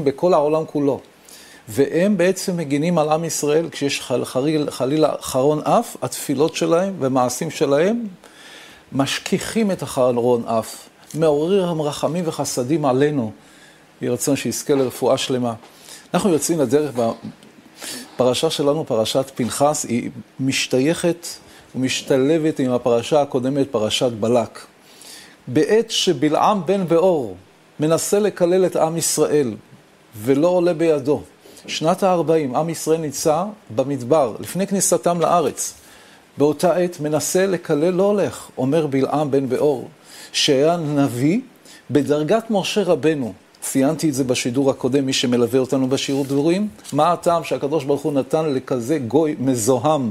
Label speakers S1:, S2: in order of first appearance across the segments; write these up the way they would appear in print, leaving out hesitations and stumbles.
S1: בכל העולם כולו. והם בעצם מגינים על עם ישראל, כשיש חלילה חרון אף, התפילות שלהם ומעשים שלהם משכיחים את החרון אף, מעורר רחמים וחסדים עלינו, יהי רצון שיזכה לרפואה שלמה. אנחנו יוצאים לדרך בפרשה שלנו, פרשת פנחס, היא משתייכת ומשתלבת עם הפרשה הקודמת, פרשת בלק. בעת שבלעם בן באור מנסה לקלל את עם ישראל ולא עולה בידו, שנת ה-40, עם ישראל נמצא במדבר, לפני כניסתם לארץ. באותה עת מנסה לקלל, לא הולך, אומר בלעם בן באור, שהיה נביא בדרגת משה רבנו. ציינתי את זה בשידור הקודם, מי שמלווה אותנו בשיעור דבורים. מה הטעם שהקדוש ברוך הוא נתן לכזה גוי מזוהם,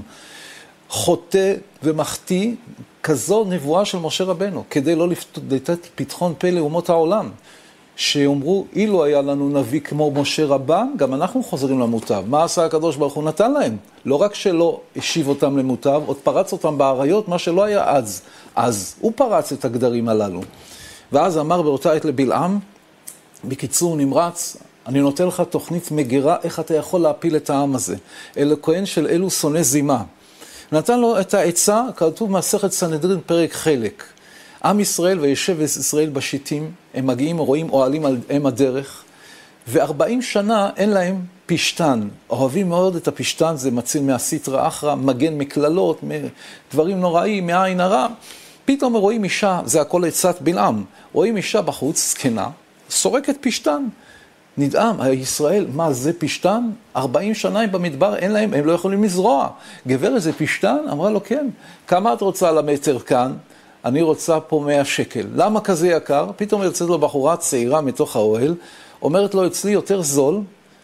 S1: חוטא ומחטיא, כזו נבואה של משה רבנו, כדי לא לתת פתחון פה לאומות העולם. שאומרו, אילו היה לנו נביא כמו משה רבן, גם אנחנו חוזרים למוטב. מה עשה הקדוש ברוך הוא? נתן להם. לא רק שלא השיב אותם למוטב, עוד פרץ אותם בעריות, מה שלא היה אז הוא פרץ את הגדרים הללו. ואז אמר באותה עת לבלעם, בקיצור נמרץ, אני נותן לך תוכנית מגירה, איך אתה יכול להפיל את העם הזה. אלו כהן של אלו שונא זימה. נתן לו את העצה, כתוב מסכת סנהדרין פרק חלק. עם ישראל וישב ישראל בשיטים, הם מגיעים, רואים אוהלים על אם הדרך, ו40 שנה אין להם פשטן. אוהבים מאוד את הפשטן, זה מציל מהסטרא אחרא, מגן מכללות, דברים נוראים, מעין הרע. פתאום רואים אישה, זה הכל עצת בלעם, רואים אישה בחוץ, זקנה, סורקת פשטן. נדהם, ישראל, מה זה פשטן? 40 שנה הם במדבר, אין להם, הם לא יכולים לזרוע. גבר, זה פשטן? אמרה לו, כן. כמה את רוצה על המטר כאן? אני רוצה פה 100 שקל. למה כזה יקר? פתאום יוצאת לו בחורה צעירה מתוך האוהל, אומרת לו, אצלי יותר זול,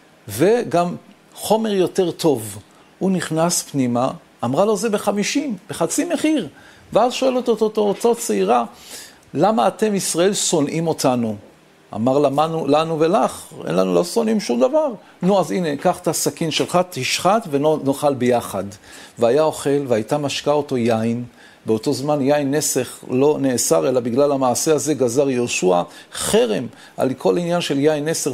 S1: וגם חומר יותר טוב. הוא נכנס פנימה, אמרה לו, זה ב50, בחצי מחיר. ואז שואלת אותו צעירה, למה אתם ישראל שונאים אותנו? אמר לנו ולך, אין לנו לא שונאים שום דבר. נו, אז הנה, קח את הסכין שלך, תשחט ונאכל ביחד. והיה אוכל, והייתה משקה אותו יין. באותו זמן יין נסך לא נאסר, אלא בגלל המעשה הזה גזר יהושע חרם על כל עניין של יין נסך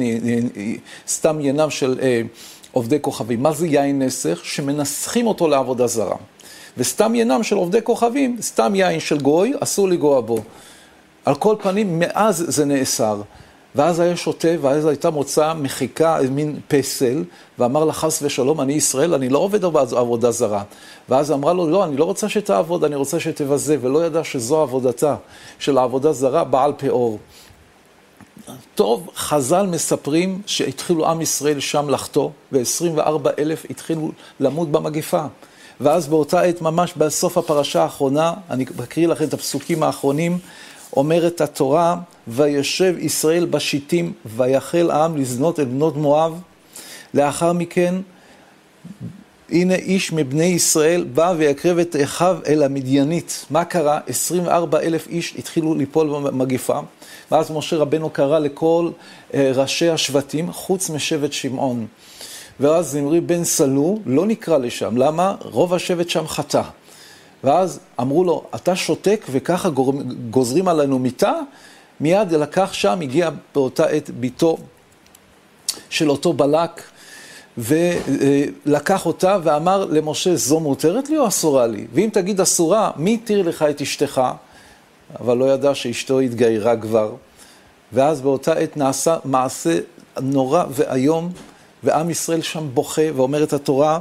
S1: וסתם ינם של עובדי כוכבים. מה זה יין נסך? שמנסחים אותו לעבודה זרה. וסתם ינם של עובדי כוכבים, סתם יין של גוי, אסור לגוע בו. על כל פנים, מאז זה נאסר. ואז היה שוטה, ואז הייתה מוצאה מחיקה, מין פסל, ואמר לה, חס ושלום, אני ישראל, אני לא עובד עבודה זרה. ואז אמרה לו, לא, אני לא רוצה שתעבוד, אני רוצה שתבזה, ולא ידע שזו עבודתה של העבודה זרה, בעל פאור. טוב, חז"ל מספרים שהתחילו עם ישראל שם לחטוא, ו24,000 התחילו למות במגפה. ואז באותה עת, ממש בסוף הפרשה האחרונה, אני אקריא לכם את הפסוקים האחרונים, אומרת התורה, וישב ישראל בשיטים, ויחל העם לזנות אל בנות מואב. לאחר מכן, הנה איש מבני ישראל בא ויקרב את אחיו אל המדיינית. מה קרה? 24,000 איש התחילו ליפול במגפה. ואז משה רבנו קרא לכל ראשי השבטים, חוץ משבט שמעון. ואז זמרי בן סלו לא נקרא לשם. למה? רוב השבט שם חטא. ואז אמרו לו, אתה שותק וככה גוזרים עלינו מיטה, מיד לקח שם, הגיע באותה עת ביתו של אותו בלק, ולקח אותה ואמר למשה, זו מותרת לי או אסורה לי? ואם תגיד אסורה, מי יתיר לך את אשתך? אבל לא ידע שאשתו התגיירה כבר. ואז באותה עת נעשה מעשה נורא ואיום, ועם ישראל שם בוכה, ואומרת התורה,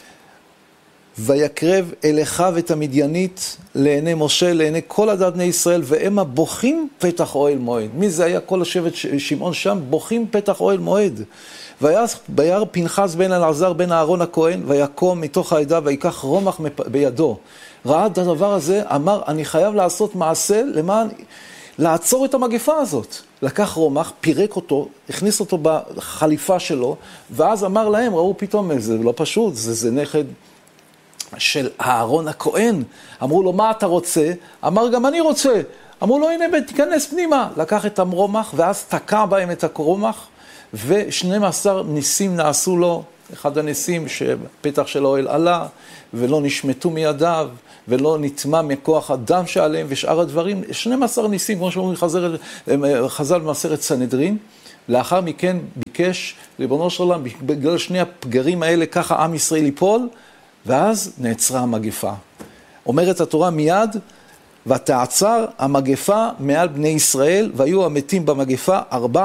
S1: ויקרב אל אחיו את המדיינית לעיני משה, לעיני כל עדת בני ישראל, והם הבוכים פתח אוהל מועד. מי זה היה? כל השבט שמעון שם, בוכים פתח אוהל מועד. וירא פנחס בן אלעזר בן אהרון הכהן, ויקום מתוך העדה, ויקח רומח בידו. ראה את הדבר הזה, אמר, אני חייב לעשות מעשה למען לעצור את המגפה הזאת. לקח רומח, פירק אותו, הכניס אותו בחליפה שלו, ואז אמר להם, ראו פתאום, זה לא פשוט, זה נכד של אהרון הכהן. אמרו לו, מה אתה רוצה? אמר, גם אני רוצה. אמרו לו, הנה, תיכנס פנימה. לקח את הרומח, ואז תקע בהם את הרומח, ו12 ניסים נעשו לו. אחד הניסים שפתח של האוהל עלה, ולא נשמטו מידיו, ולא נטמע מכוח הדם שעליהם, ושאר הדברים. 12 ניסים, כמו שאומרים חז"ל במסכת סנהדרין. לאחר מכן ביקש ריבונו של עולם, בגלל שני הפגרים האלה, ככה עם ישראל ייפול, ואז נעצרה המגפה. אומרת התורה מיד, ותעצר המגפה מעל בני ישראל, והיו המתים במגפה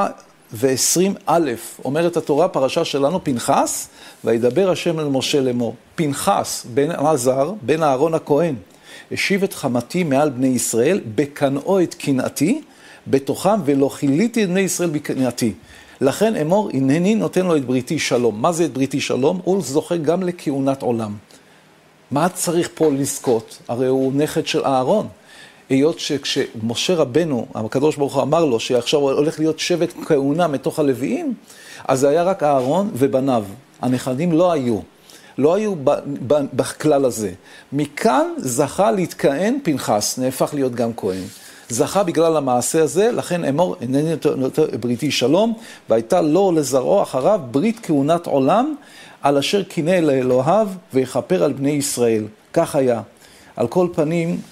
S1: 24,000. אומרת התורה, פרשה שלנו, פנחס, וידבר השם אל משה לאמור. פנחס, בן עזר, בן אהרון הכהן, השיב את חמתי מעל בני ישראל, בקנאו את קנאתי, בתוכם, ולא חיליתי את בני ישראל בקנאתי. לכן אמור, הנני נותן לו את בריתי שלום. מה זה את בריתי שלום? הוא זוכה גם לכהונת עולם. מה צריך פה לזכות? הרי הוא נכד של אהרון. היות שכשמשה רבנו, הקדוש ברוך הוא אמר לו, שעכשיו הולך להיות שבט כהונה מתוך הלוויים, אז זה היה רק אהרון ובניו. הנכדים לא היו בכלל הזה. מכאן זכה להתכהן פנחס, נהפך להיות גם כהן. זכה בגלל המעשה הזה, לכן אמור, הנני נותן בריתי שלום, והייתה לו לזרעו אחריו ברית כהונת עולם, על אשר קינא לאלוהיו ויכפר על בני ישראל. כך היה. על כל פנים,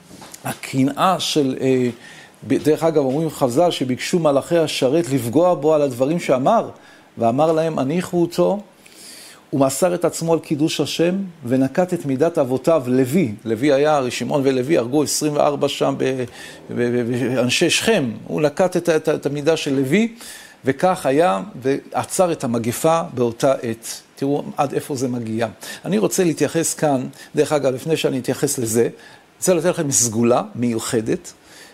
S1: הקנאה של, דרך אגב, אומרים חז"ל שביקשו מלאכי השרת לפגוע בו על הדברים שאמר, ואמר להם, הניחו אותו, הוא מסר את עצמו על קידוש השם, ונקט את מידת אבותיו לוי. לוי היה, שמעון ולוי הרגו 24 שם באנשי שכם. הוא נקט את המידה של לוי, וכך היה, ועצר את המגפה באותה עת. תראו עד איפה זה מגיע. אני רוצה להתייחס כאן, דרך אגב, לפני שאני אתייחס לזה, אני רוצה לתת לכם סגולה מיוחדת,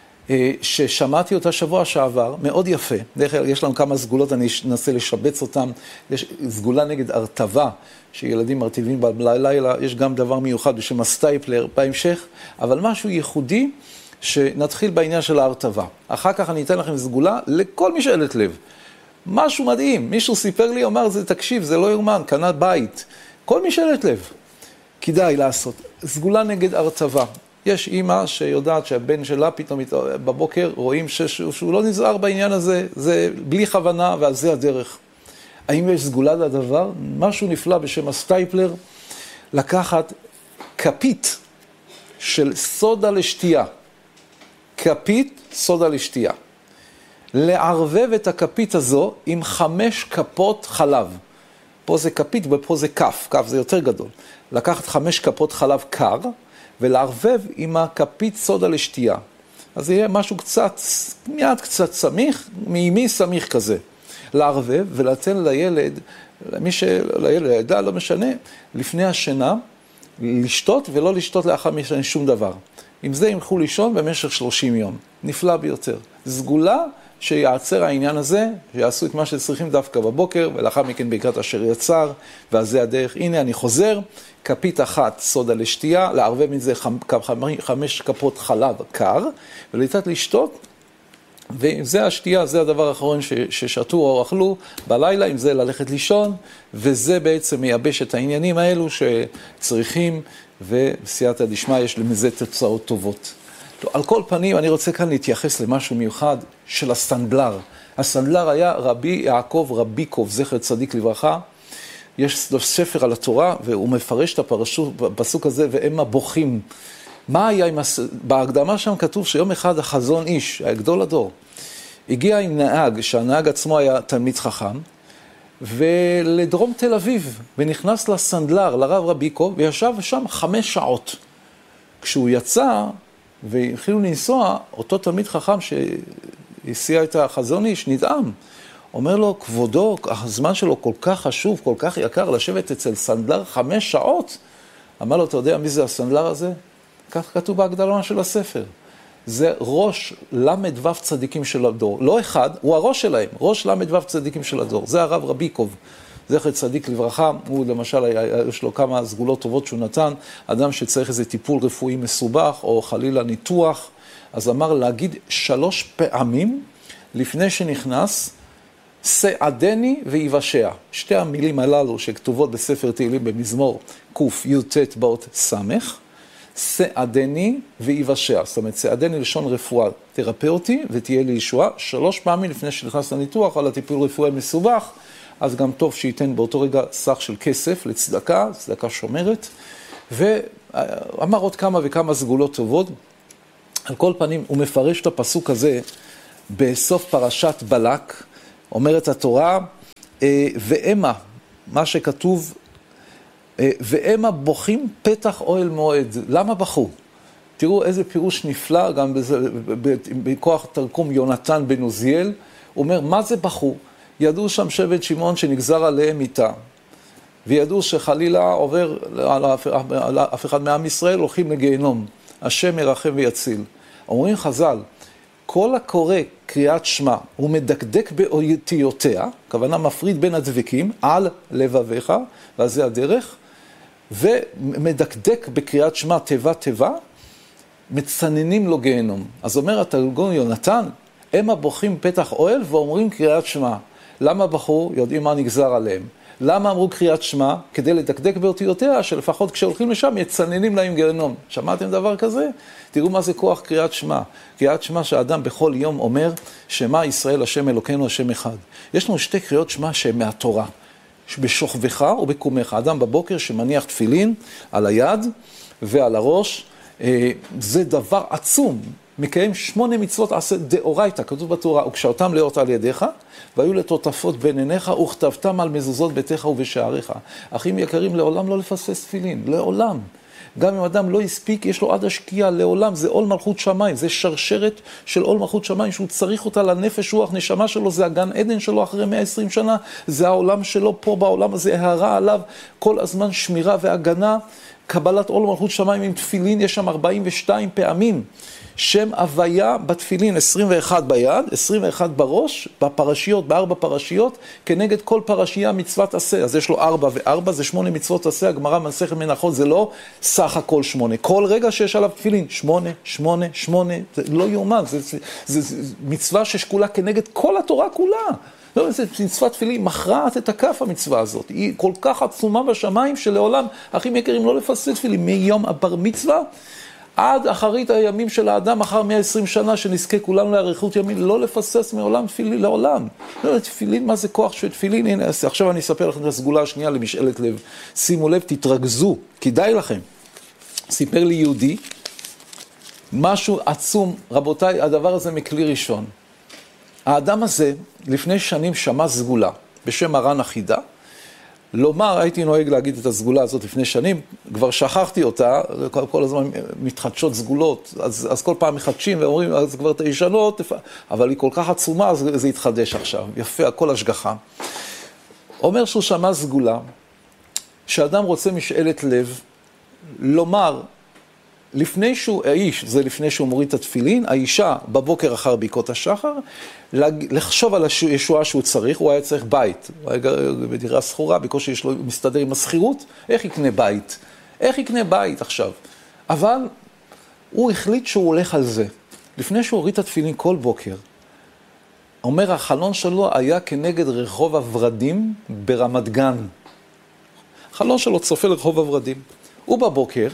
S1: ששמעתי אותה שבוע שעבר, מאוד יפה. דרך אגב, יש לנו כמה סגולות, אני אנסה לשבץ אותם. יש סגולה נגד הרטבה, שילדים מרטיבים בלילה, יש גם דבר מיוחד בשם הסטייפלר בהמשך, אבל משהו ייחודי, שנתחיל בעניין של ההרטבה. אחר כך אני אתן לכם סגולה לכל משאלת לב. משהו מדהים, מישהו סיפר לי, אומר, תקשיב, זה לא יאומן, קנה בית. כל משאלת לב, כדאי לעשות. סגולה נגד הרטבה. יש אימא שיודעת שהבן שלה פתאום בבוקר רואים שהוא לא נזהר בעניין הזה, זה בלי כוונה ועל זה הדרך. האם יש סגולה לדבר? משהו נפלא בשם הסטייפלר, לקחת כפית של סודה לשתייה. כפית סודה לשתייה. לערבב את הכפית הזו עם 5 כפות חלב. פה זה כפית ופה זה כף, כף זה יותר גדול. לקחת 5 כפות חלב קר, ולערבב עם הכפית סודה לשתייה. אז זה יהיה משהו קצת, מיד קצת סמיך, מימי סמיך כזה. לערבב ולתן לילד, לילד, לא משנה, לפני השינה, לשתות ולא לשתות לאחר משנה שום דבר. עם זה ילכו לישון במשך 30 יום. נפלא ביותר. סגולה שיעצר העניין הזה, שיעשו את מה שצריכים דווקא בבוקר, ולאחר מכן בעיקרת אשר יצר, ואז זה הדרך. הנה אני חוזר, כפית אחת סודה לשתייה, לערבב מזה 5 כפות חלב קר, ולתת לשתות, וזה השתייה, זה הדבר האחרון ששתו או אכלו בלילה, עם זה ללכת לישון, וזה בעצם מייבש את העניינים האלו שצריכים, ובסייעתא דשמיא יש לזה תוצאות טובות. על כל פנים, אני רוצה כאן להתייחס למשהו מיוחד של הסנדלר. הסנדלר היה רבי יעקב רביקוב, זכר צדיק לברכה. יש לו ספר על התורה, והוא מפרש את הפסוק הזה, והם הבוכים. מה היה בהקדמה שם כתוב שיום אחד החזון איש, הגדול הדור, הגיע עם נהג, שהנהג עצמו היה תלמיד חכם, ולדרום תל אביב, ונכנס לסנדלר, לרב רביקוב, וישב שם 5 שעות. כשהוא יצא, והתחילו לנסוע, אותו תלמיד חכם שהסיע את החזון איש, נדהם. אומר לו, כבודו, הזמן שלו כל כך חשוב, כל כך יקר, לשבת אצל סנדלר 5 שעות. אמר לו, אתה יודע מי זה הסנדלר הזה? כך כתוב בהקדמה של הספר. זה ראש למדוו צדיקים של הדור. לא אחד, הוא הראש שלהם, ראש למדוו צדיקים של הדור. זה הרב רביקוב, זכר צדיק לברכה. הוא למשל, יש לו כמה סגולות טובות שהוא נתן. אדם שצריך איזה טיפול רפואי מסובך, או חלילה ניתוח, אז אמר להגיד 3 פעמים לפני שנכנס, סעדני ויבשע. 2 המילים הללו שכתובות בספר תהילים במזמור קי"ט באות סמך, סעדני ויבשע. זאת אומרת, סעדני לשון רפואה, תרפא אותי ותהיה לי ישועה. 3 פעמים לפני שנכנס לניתוח על הטיפול רפואי מסובך, אז גם טוב שייתן באותו רגע סך של כסף לצדקה, צדקה שומרת, ואמר עוד כמה וכמה סגולות טובות. על כל פנים, הוא מפרש את הפסוק הזה בסוף פרשת בלק, אומרת התורה, ואמה, מה שכתוב, ואמה בוכים פתח אוהל מועד. למה בכו? תראו איזה פירוש נפלא, גם בכוח תרגום יונתן בן עוזיאל, הוא אומר, מה זה בכו? ידעו שם שבט שמעון שנגזר עליהם מיתה, וידעו שחלילה עובר על אף אחד מעם ישראל, הולכים לגיהנום. השם ירחם ויציל. אומרים חז"ל, כל הקורא קריאת שמע, הוא מדקדק באותיותיה, כוונה מפריד בין הדבקים, על לבביך, ואז זה הדרך, ומדקדק בקריאת שמע תיבה תיבה, מצננים לו גיהנום. אז אומר התרגום יונתן, הם הבוכים פתח אוהל ואומרים קריאת שמע. למה בחרו? יודעים מה נגזר עליהם. למה אמרו קריאת שמע? כדי לדקדק באותיותיה, שלפחות כשהולכים לשם יצננים להם גיהנום. שמעתם דבר כזה? תראו מה זה כוח קריאת שמע. קריאת שמע שהאדם בכל יום אומר, שמע ישראל השם אלוקינו השם אחד. יש לנו שתי קריאות שמע שהן מהתורה. בשוכבך ובקומך. האדם בבוקר שמניח תפילין על היד ועל הראש, זה דבר עצום. מקיים 8 מצוות עשה דאורייתא, כתוב בתורה, וקשרתם לאות על ידיך, והיו לטוטפות בין עיניך, וכתבתם על מזוזות ביתך ובשעריך. אחים יקרים, לעולם לא לפספס תפילין, לעולם. גם אם אדם לא הספיק, יש לו עד השקיעה, לעולם, זה עול מלכות שמיים, זה שרשרת של עול מלכות שמיים, שהוא צריך אותה לנפש רוח נשמה שלו, זה הגן עדן שלו אחרי 120 שנה, זה העולם שלו פה בעולם הזה, הערה עליו, כל הזמן שמירה והגנה, קבלת עול מלכות שמיים עם תפילין, יש שם 42 פעמים. שם הוויה בתפילין, 21 ביד, 21 בראש, בפרשיות, ב4 פרשיות, כנגד כל פרשייה מצוות עשה. אז יש לו 4 ו4, זה 8 מצוות עשה, הגמרא מסכת מנחות, זה לא סך הכל 8. כל רגע שיש עליו תפילין, 8, 8, 8, זה לא יאומן, זה מצווה ששקולה כנגד כל התורה כולה. לא, זה מצוות תפילין, מכרעת את הכף המצווה הזאת. היא כל כך עצומה בשמיים שלעולם, אחים יקרים, לא לפספס תפילין, מיום הבר מצווה, עד אחרית הימים של האדם, אחר 120 שנה, שנזכה כולנו לאריכות ימים, לא לפסס מעולם תפילין, לעולם. לא, תפילין, מה זה כוח של תפילין? הנה, עכשיו אני אספר לכם את הסגולה השנייה למשאלת לב. שימו לב, תתרכזו, כדאי לכם. סיפר לי יהודי, משהו עצום, רבותיי, הדבר הזה מכלי ראשון. האדם הזה, לפני שנים שמע סגולה, בשם מרן החידה, לומר, הייתי נוהג להגיד את הסגולה הזאת לפני שנים, כבר שכחתי אותה, כל הזמן מתחדשות סגולות, אז כל פעם מחדשים ואומרים, אז כבר ישנות, אבל היא כל כך עצומה, אז זה יתחדש עכשיו. יפה, הכל השגחה. אומר שהוא שמע סגולה, שאדם רוצה משאלת לב, לומר, לפני שהוא, האיש, זה לפני שהוא מוריד את התפילין, האישה בבוקר אחר ברכות השחר, לחשוב על הישועה שהוא צריך, הוא היה צריך בית, הוא היה בדירה סחורה, בקושי יש לו, מסתדר עם הסחירות, איך יקנה בית? איך יקנה בית עכשיו? אבל הוא החליט שהוא הולך על זה. לפני שהוא הוריד את התפילין כל בוקר, אומר, החלון שלו היה כנגד רחוב הוורדים ברמת גן. החלון שלו צופה לרחוב הוורדים. הוא בבוקר,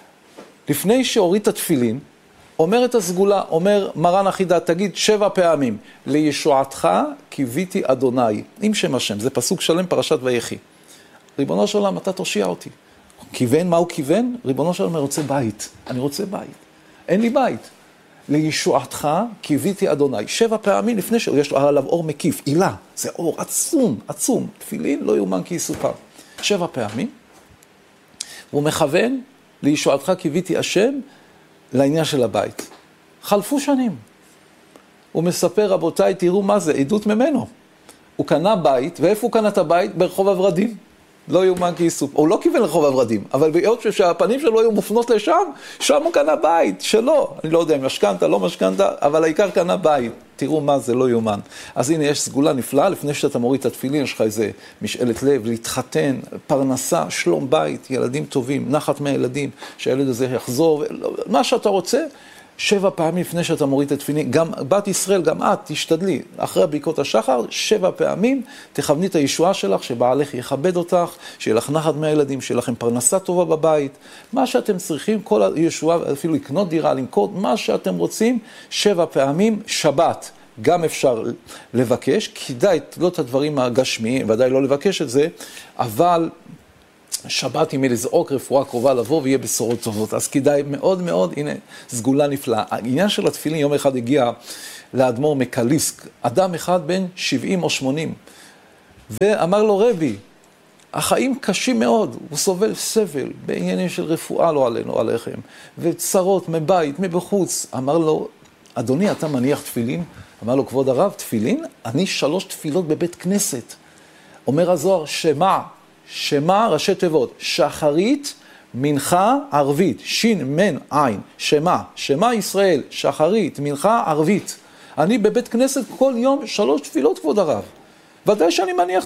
S1: לפני שהוריד את התפילין, אומר את הסגולה, אומר מרן החידה, תגיד 7 פעמים, לישועתך קיוויתי אדוני, עם שם השם, זה פסוק שלם פרשת ויחי. ריבונו של עולם, אתה תושיע אותי. כיוון, מה הוא כיוון? ריבונו של עולם, אני רוצה בית, אני רוצה בית. אין לי בית. לישועתך קיוויתי אדוני. 7 פעמים לפני שיש עליו אור מקיף, עילה, זה אור עצום, עצום. תפילין לא יאומן כי יסופר. 7 פעמים, הוא מכוון, לישועתך קיוויתי השם, לעניין של הבית. חלפו שנים. הוא מספר, רבותיי, תראו מה זה, עדות ממנו. הוא קנה בית, ואיפה הוא קנה את הבית? ברחוב הוורדים. לא יאומן כי יסופר. הוא לא כיוון לרחוב הוורדים, אבל ביות שהפנים שלו היו מופנות לשם, שם הוא קנה בית שלו. אני לא יודע אם משכנתה, לא משכנתה, אבל העיקר קנה בית. תראו מה זה, לא יאומן. אז הנה יש סגולה נפלאה, לפני שאתה מוריד את התפילין, יש לך איזה משאלת לב, להתחתן, פרנסה, שלום בית, ילדים טובים, נחת מהילדים, שהילד הזה יחזור, מה שאתה רוצה, 7 פעמים לפני שאתה מוריד את התפילין, גם בת ישראל, גם את, תשתדלי, אחרי ברכות השחר, 7 פעמים, תכווני את הישועה שלך, שבעלך יכבד אותך, שיהיה לך נחת מהילדים, שיהיה לכם פרנסה טובה בבית, מה שאתם צריכים, כל הישועה, אפילו לקנות דירה, למכור, מה שאתם רוצים, 7 פעמים, שבת. גם אפשר לבקש, כדאי לא את הדברים הגשמיים, ודאי לא לבקש את זה, אבל שבת אם יהיה לזעוק רפואה קרובה לבוא ויהיה בשורות טובות. אז כדאי מאוד מאוד, הנה, סגולה נפלאה. העניין של התפילין, יום אחד הגיע לאדמו"ר מקליסק, אדם אחד בן 70 או 80, ואמר לו, רבי, החיים קשים מאוד, הוא סובל סבל, בעניינים של רפואה לא עלינו, עליכם, וצרות מבית, מבחוץ. אמר לו, אדוני, אתה מניח תפילין? אמר לו, כבוד הרב, תפילין? אני 3 תפילות בבית כנסת. אומר הזוהר, שמה ראשי תיבות, שחרית, מנחה, ערבית, שין, מן, עין, שמה ישראל, שחרית, מנחה, ערבית. אני בבית כנסת כל יום 3 תפילות, כבוד הרב. ודאי שאני מניח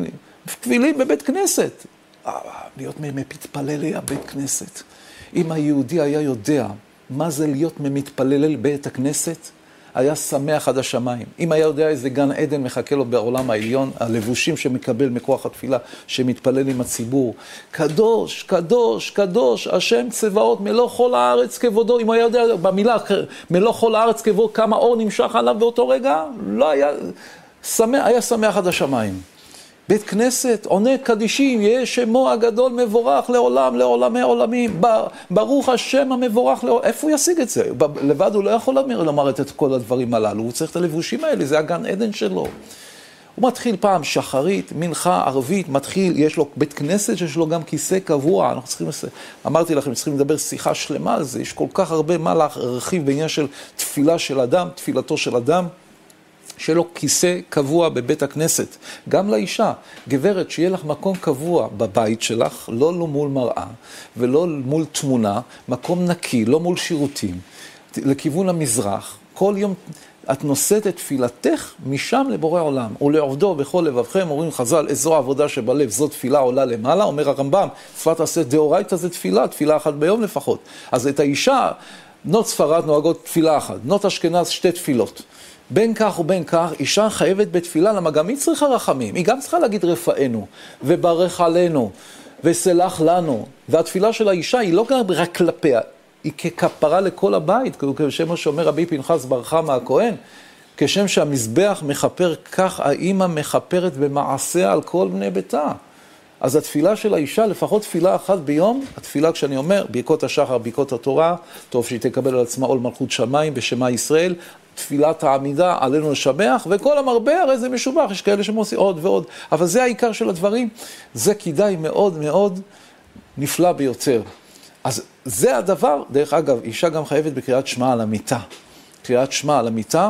S1: תפילין בבית כנסת. להיות מתפלל בבית כנסת. אם היהודי היה יודע מה זה להיות מתפלל בבית הכנסת, היה שמח עד השמיים. אם היה יודע איזה גן עדן מחכה לו בעולם העליון, הלבושים שמקבל מכוח התפילה, שמתפלל עם הציבור. קדוש, קדוש, קדוש, השם צבאות, מלוא כל הארץ כבודו. אם הוא היה יודע במילה, מלוא כל הארץ כבודו, כמה אור נמשך עליו באותו רגע, לא היה שמח, היה שמח עד השמיים. בית כנסת, עונה קדישים, יהיה שמו הגדול מבורך לעולם, לעולמי עולמים, ברוך השם המבורך לעולם. איפה הוא ישיג את זה? לבד הוא לא יכול לומר את כל הדברים הללו, הוא צריך את הלבושים האלה, זה הגן עדן שלו. הוא מתחיל פעם שחרית, מנחה, ערבית, מתחיל, יש לו בית כנסת שיש לו גם כיסא קבוע, אנחנו צריכים, אמרתי לכם, צריכים לדבר שיחה שלמה על זה, יש כל כך הרבה מה להרחיב בעניין של תפילה של אדם, תפילתו של אדם. שיהיה לו כיסא קבוע בבית הכנסת. גם לאישה, גברת, שיהיה לך מקום קבוע בבית שלך, לא מול מראה ולא מול תמונה, מקום נקי, לא מול שירותים, לכיוון המזרח. כל יום את נושאת את תפילתך משם לבורא עולם. ולעובדו בכל לבבכם, אומרים חז"ל, איזו עבודה שבלב, זו תפילה עולה למעלה. אומר הרמב"ם, צפת עשה דאורייתא זה תפילה אחת ביום לפחות. אז את האישה, בנות ספרד נוהגות תפילה אחת, בנות אשכנז 2 תפילות. בין כך ובין כך, אישה חייבת בתפילה, למה גם היא צריכה רחמים. היא גם צריכה להגיד רפאנו, וברך עלינו, וסלח לנו. והתפילה של האישה היא לא רק כלפיה, היא ככפרה לכל הבית, כשם שאומר רבי פנחס בר חמא הכהן, כשם שהמזבח מחפר, כך האמא מחפרת במעשיה על כל בני ביתה. אז התפילה של האישה, לפחות תפילה אחת ביום, התפילה כשאני אומר, ברכות השחר, ברכות התורה, טוב שהיא תקבל על עצמה עול מלכות שמיים בשמה ישראל, תפילת העמידה עלינו לשבח, וכל המרבה הרי זה משובח, יש כאלה שמוצאים עוד ועוד, אבל זה העיקר של הדברים, זה כדאי מאוד מאוד נפלא ביותר. אז זה הדבר, דרך אגב, אישה גם חייבת בקריאת שמע על המיטה. קריאת שמע על המיטה,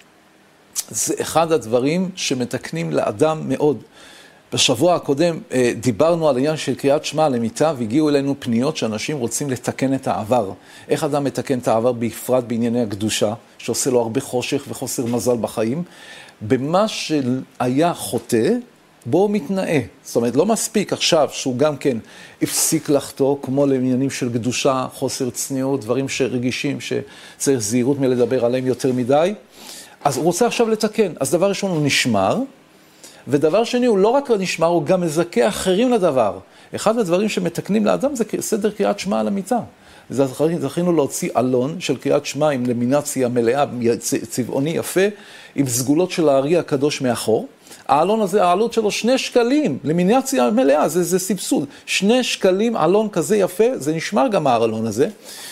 S1: זה אחד הדברים שמתקנים לאדם מאוד. בשבוע הקודם דיברנו על העניין של קריאת שמע על המיטה, והגיעו אלינו פניות שאנשים רוצים לתקן את העבר. איך אדם מתקן את העבר בפרט בענייני הקדושה, שעושה לו הרבה חושך וחוסר מזל בחיים? במה שהיה חוטא, בו הוא מתנאה. זאת אומרת, לא מספיק עכשיו שהוא גם כן הפסיק לחטוא, כמו לעניינים של קדושה, חוסר צניעות, דברים שרגישים שצריך זהירות מלדבר עליהם יותר מדי. אז הוא רוצה עכשיו לתקן. אז דבר ראשון הוא נשמר, ודבר שני הוא לא רק נשמר, הוא גם מזכה אחרים לדבר. אחד הדברים שמתקנים לאדם זה סדר קריאת שמע על המיטה. זכינו להוציא אלון של קריאת שמע עם למינציה מלאה, צבעוני יפה, עם סגולות של הארי הקדוש מאחור. האלון הזה, העלות שלו 2 שקלים, למינציה מלאה, זה סבסוד. 2 שקלים, אלון כזה יפה, זה נשמר גם האלון הזה.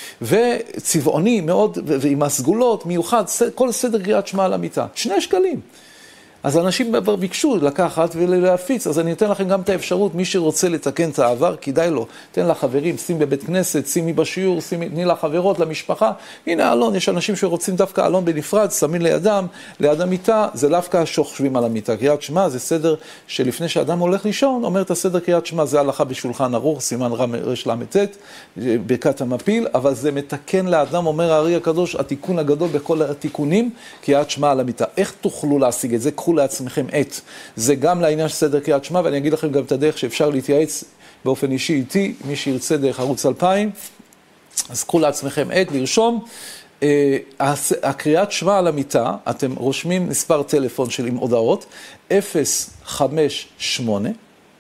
S1: וצבעוני מאוד, ועם הסגולות מיוחד, כל סדר קריאת שמע על המיטה. 2 שקלים. אז אנשים ביקשו לקחת ולהפיץ, אז אני אתן לכם גם את האפשרות, מי שרוצה לתקן את העבר, כדאי לו, תן לחברים, שים בבית כנסת, שימי בשיעור, תני לחברות, למשפחה, הנה אלון, יש אנשים שרוצים דווקא אלון בנפרד, שמים לידם, ליד המיטה, זה דווקא שוכבים על המיטה, קריאת שמע זה סדר שלפני שאדם הולך לישון, אומר את הסדר קריאת שמע, זה הלכה בשולחן ערוך, סימן רש למתת, ברכת המפיל, אבל זה מתקן לאדם, אומר הארי הקדוש, התיקון הגדול בכל התיקונים, קריאת שמע על המיטה. איך תוכלו להשיג את זה? קחו לעצמכם עת. זה גם לעניין של סדר קריאת שמע, ואני אגיד לכם גם את הדרך שאפשר להתייעץ באופן אישי איתי, מי שירצה דרך ערוץ 2000, אז קחו לעצמכם עת, לרשום. הקריאת שמע על המיטה, אתם רושמים מספר טלפון של עם הודעות, 058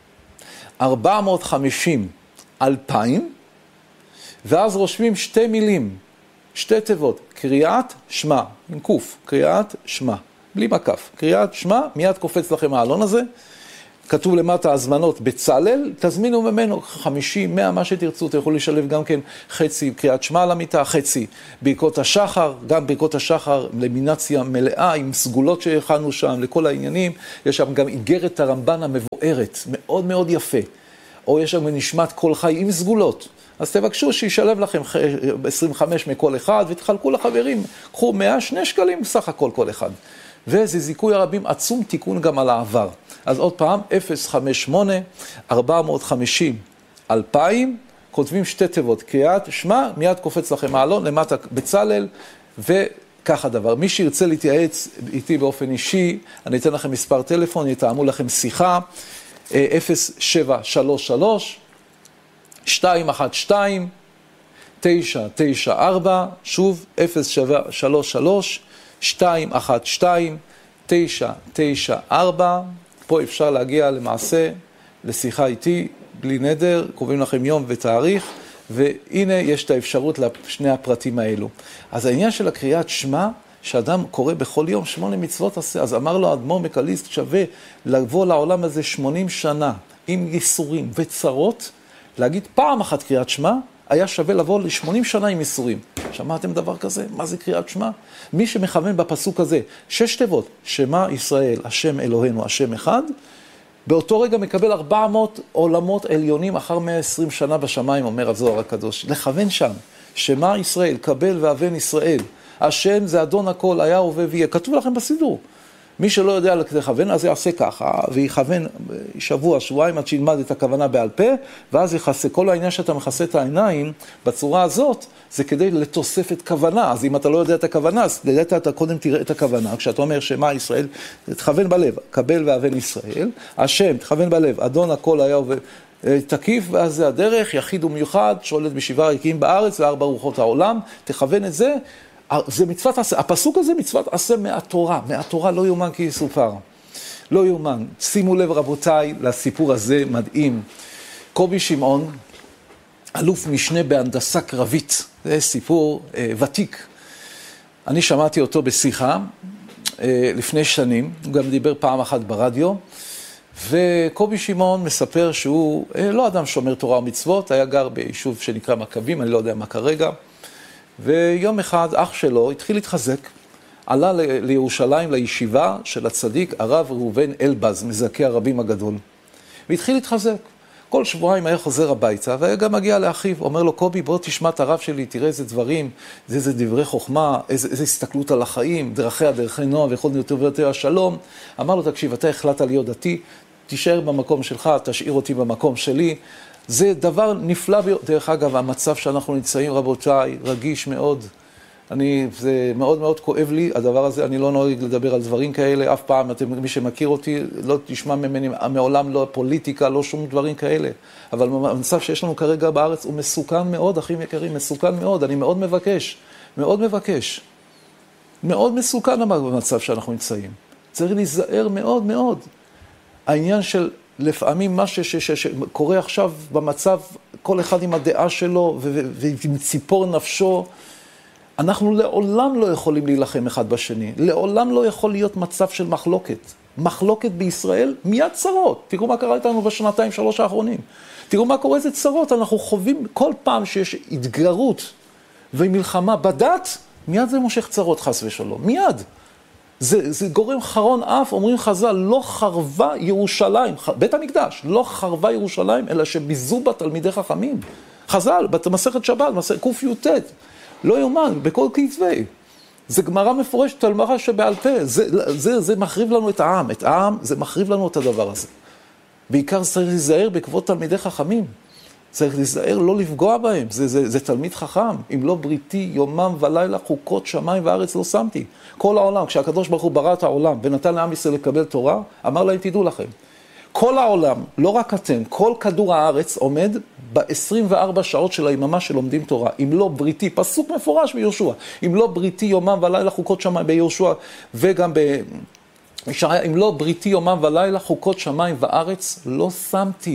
S1: 450 2000, ואז רושמים 2 מילים, 2 תיבות, קריאת שמע, עם קוף, קריאת שמע. בלי מקף, קריאת שמע, מיד קופץ לכם האלון הזה, כתוב למטה הזמנות בצלאל, תזמינו ממנו 50, 100, מה שתרצו, אתם יכולים לשלב גם כן חצי קריאת שמע על המיטה, חצי ברכות השחר, גם ברכות השחר למינציה מלאה עם סגולות שהכנו שם לכל העניינים, יש שם גם איגרת הרמב"ן המבוארת, מאוד מאוד יפה, או יש שם נשמת כל חי עם סגולות, אז תבקשו שישלב לכם 25 מכל אחד ותחלקו לחברים, קחו 100, 2 שקלים סך הכל כל אחד. וזה זיכוי הרבים עצום, תיקון גם על העבר. אז עוד פעם, 058-450-2000, כותבים 2 תיבות, קריאת שמע, מיד קופץ לכם מעלון, למטה בצלאל, וכך הדבר. מי שירצה להתייעץ איתי באופן אישי, אני אתן לכם מספר טלפון, יתאמו לכם שיחה, 0733-212-994, שוב, 0733-212-994, פה אפשר להגיע למעשה לשיחה איתי, בלי נדר, קובעים לכם יום ותאריך, והנה יש את האפשרות לשני הפרטים האלו. אז העניין של הקריאת שמע, שאדם קורא בכל יום 8 מצוות עשה, אז אמר לו אדמו"ר מקליסט, שווה לבוא לעולם הזה 80 שנה, עם ייסורים וצרות, להגיד פעם אחת קריאת שמע, היה שווה לבוא ל80 שנה עם ייסורים. שמעתם דבר כזה? מה זה קריאת שמע? מי שמכוון בפסוק הזה, 6 תיבות, שמע ישראל, השם אלוהינו, השם אחד, באותו רגע מקבל 400 עולמות עליונים אחר 120 שנה בשמיים, אומר הזוהר הקדוש. לכוון שם, שמע ישראל, קבל ואבן ישראל, השם זה אדון הכל, היה הווה ויהיה. כתוב לכם בסידור. מי שלא יודע לכוון, אז יעשה ככה, ויכוון שבוע, שבועיים, עד שילמד את הכוונה בעל פה, ואז יכסה. כל העניין שאתה מכסה את העיניים, בצורה הזאת, זה כדי לתוספת כוונה. אז אם אתה לא יודע את הכוונה, אז לדעת אתה קודם תראה את הכוונה. כשאתה אומר שמע ישראל, תכוון בלב, קבל ואבן ישראל, השם, תכוון בלב, אדון הכל היה תקיף, ואז זה הדרך, יחיד ומיוחד, שולט בשבעה ריקים בארץ, וארבע רוחות העולם, תכוון את זה, זה מצוות עשה, הפסוק הזה מצוות עשה מהתורה, מהתורה לא יאומן כי יסופר, לא יאומן. שימו לב רבותיי לסיפור הזה מדהים. קובי שמעון, אלוף משנה בהנדסה קרבית, זה סיפור ותיק. אני שמעתי אותו בשיחה לפני שנים, הוא גם דיבר פעם אחת ברדיו, וקובי שמעון מספר שהוא לא אדם שומר תורה ומצוות, היה גר ביישוב שנקרא מכבים, אני לא יודע מה כרגע, ויום אחד אח שלו התחיל להתחזק, עלה לירושלים לישיבה של הצדיק הרב ראובן אלבז, מזכה הרבים הגדול, והתחיל להתחזק. כל שבועיים היה חוזר הביתה, והיה גם מגיע לאחיו, אומר לו, קובי, בוא תשמע את הרב שלי, תראה איזה דברים, איזה דברי חוכמה, איזה הסתכלות על החיים, דרכיה, דרכי נועם, ויכול יותר ויותר השלום. אמר לו, תקשיב, אתה החלטת להיות דתי, תישאר במקום שלך, תשאיר אותי במקום שלי. זה דבר נפלא, דרך אגב, המצב שאנחנו נמצאים, רבותיי, רגיש מאוד. זה מאוד מאוד כואב לי, הדבר הזה, אני לא נוהג לדבר על דברים כאלה, אף פעם, מי שמכיר אותי, לא תשמע ממני, מעולם לא פוליטיקה, לא שום דברים כאלה. אבל המצב שיש לנו כרגע בארץ הוא מסוכן מאוד, אחים יקרים, מסוכן מאוד, אני מאוד מבקש, מאוד מבקש. מאוד מסוכן במצב שאנחנו נמצאים. צריך להיזהר מאוד מאוד. העניין של לפעמים מה שקורה עכשיו במצב, כל אחד עם הדעה שלו ועם ציפור נפשו, אנחנו לעולם לא יכולים להילחם אחד בשני. לעולם לא יכול להיות מצב של מחלוקת. מחלוקת בישראל מיד צרות. תראו מה קרה איתנו בשנתיים, 3 האחרונים. תראו מה קורה, איזה צרות. אנחנו חווים כל פעם שיש התגרות ומלחמה בדת, מיד זה מושך צרות חס ושלום. מיד. זה גורם חרון אף, אומרים חז"ל, לא חרבה ירושלים, בית המקדש, לא חרבה ירושלים, אלא שביזו בה תלמידי חכמים. חז"ל, במסכת שבת, מסכת ק"ט, לא יאומן, בכל כתבי. זה גמרא מפורשת, תלמרה שבעל פה, זה מחריב לנו את העם, זה מחריב לנו את הדבר הזה. בעיקר צריך להיזהר בעקבות תלמידי חכמים. צריך להיזהר לא לפגוע בהם, זה תלמיד חכם. אם לא בריתי יומם ולילה חוקות שמיים וארץ לא שמתי. כל העולם, כשהקדוש ברוך הוא ברא את העולם ונתן לעם ישראל לקבל תורה, אמר להם תדעו לכם. כל העולם, לא רק אתם, כל כדור הארץ עומד ב-24 שעות של היממה שלומדים תורה. אם לא בריתי, פסוק מפורש ביהושע, אם לא בריתי יומם ולילה חוקות שמיים ביהושע וגם בישעיה, אם לא בריתי יומם ולילה חוקות שמיים וארץ לא שמתי.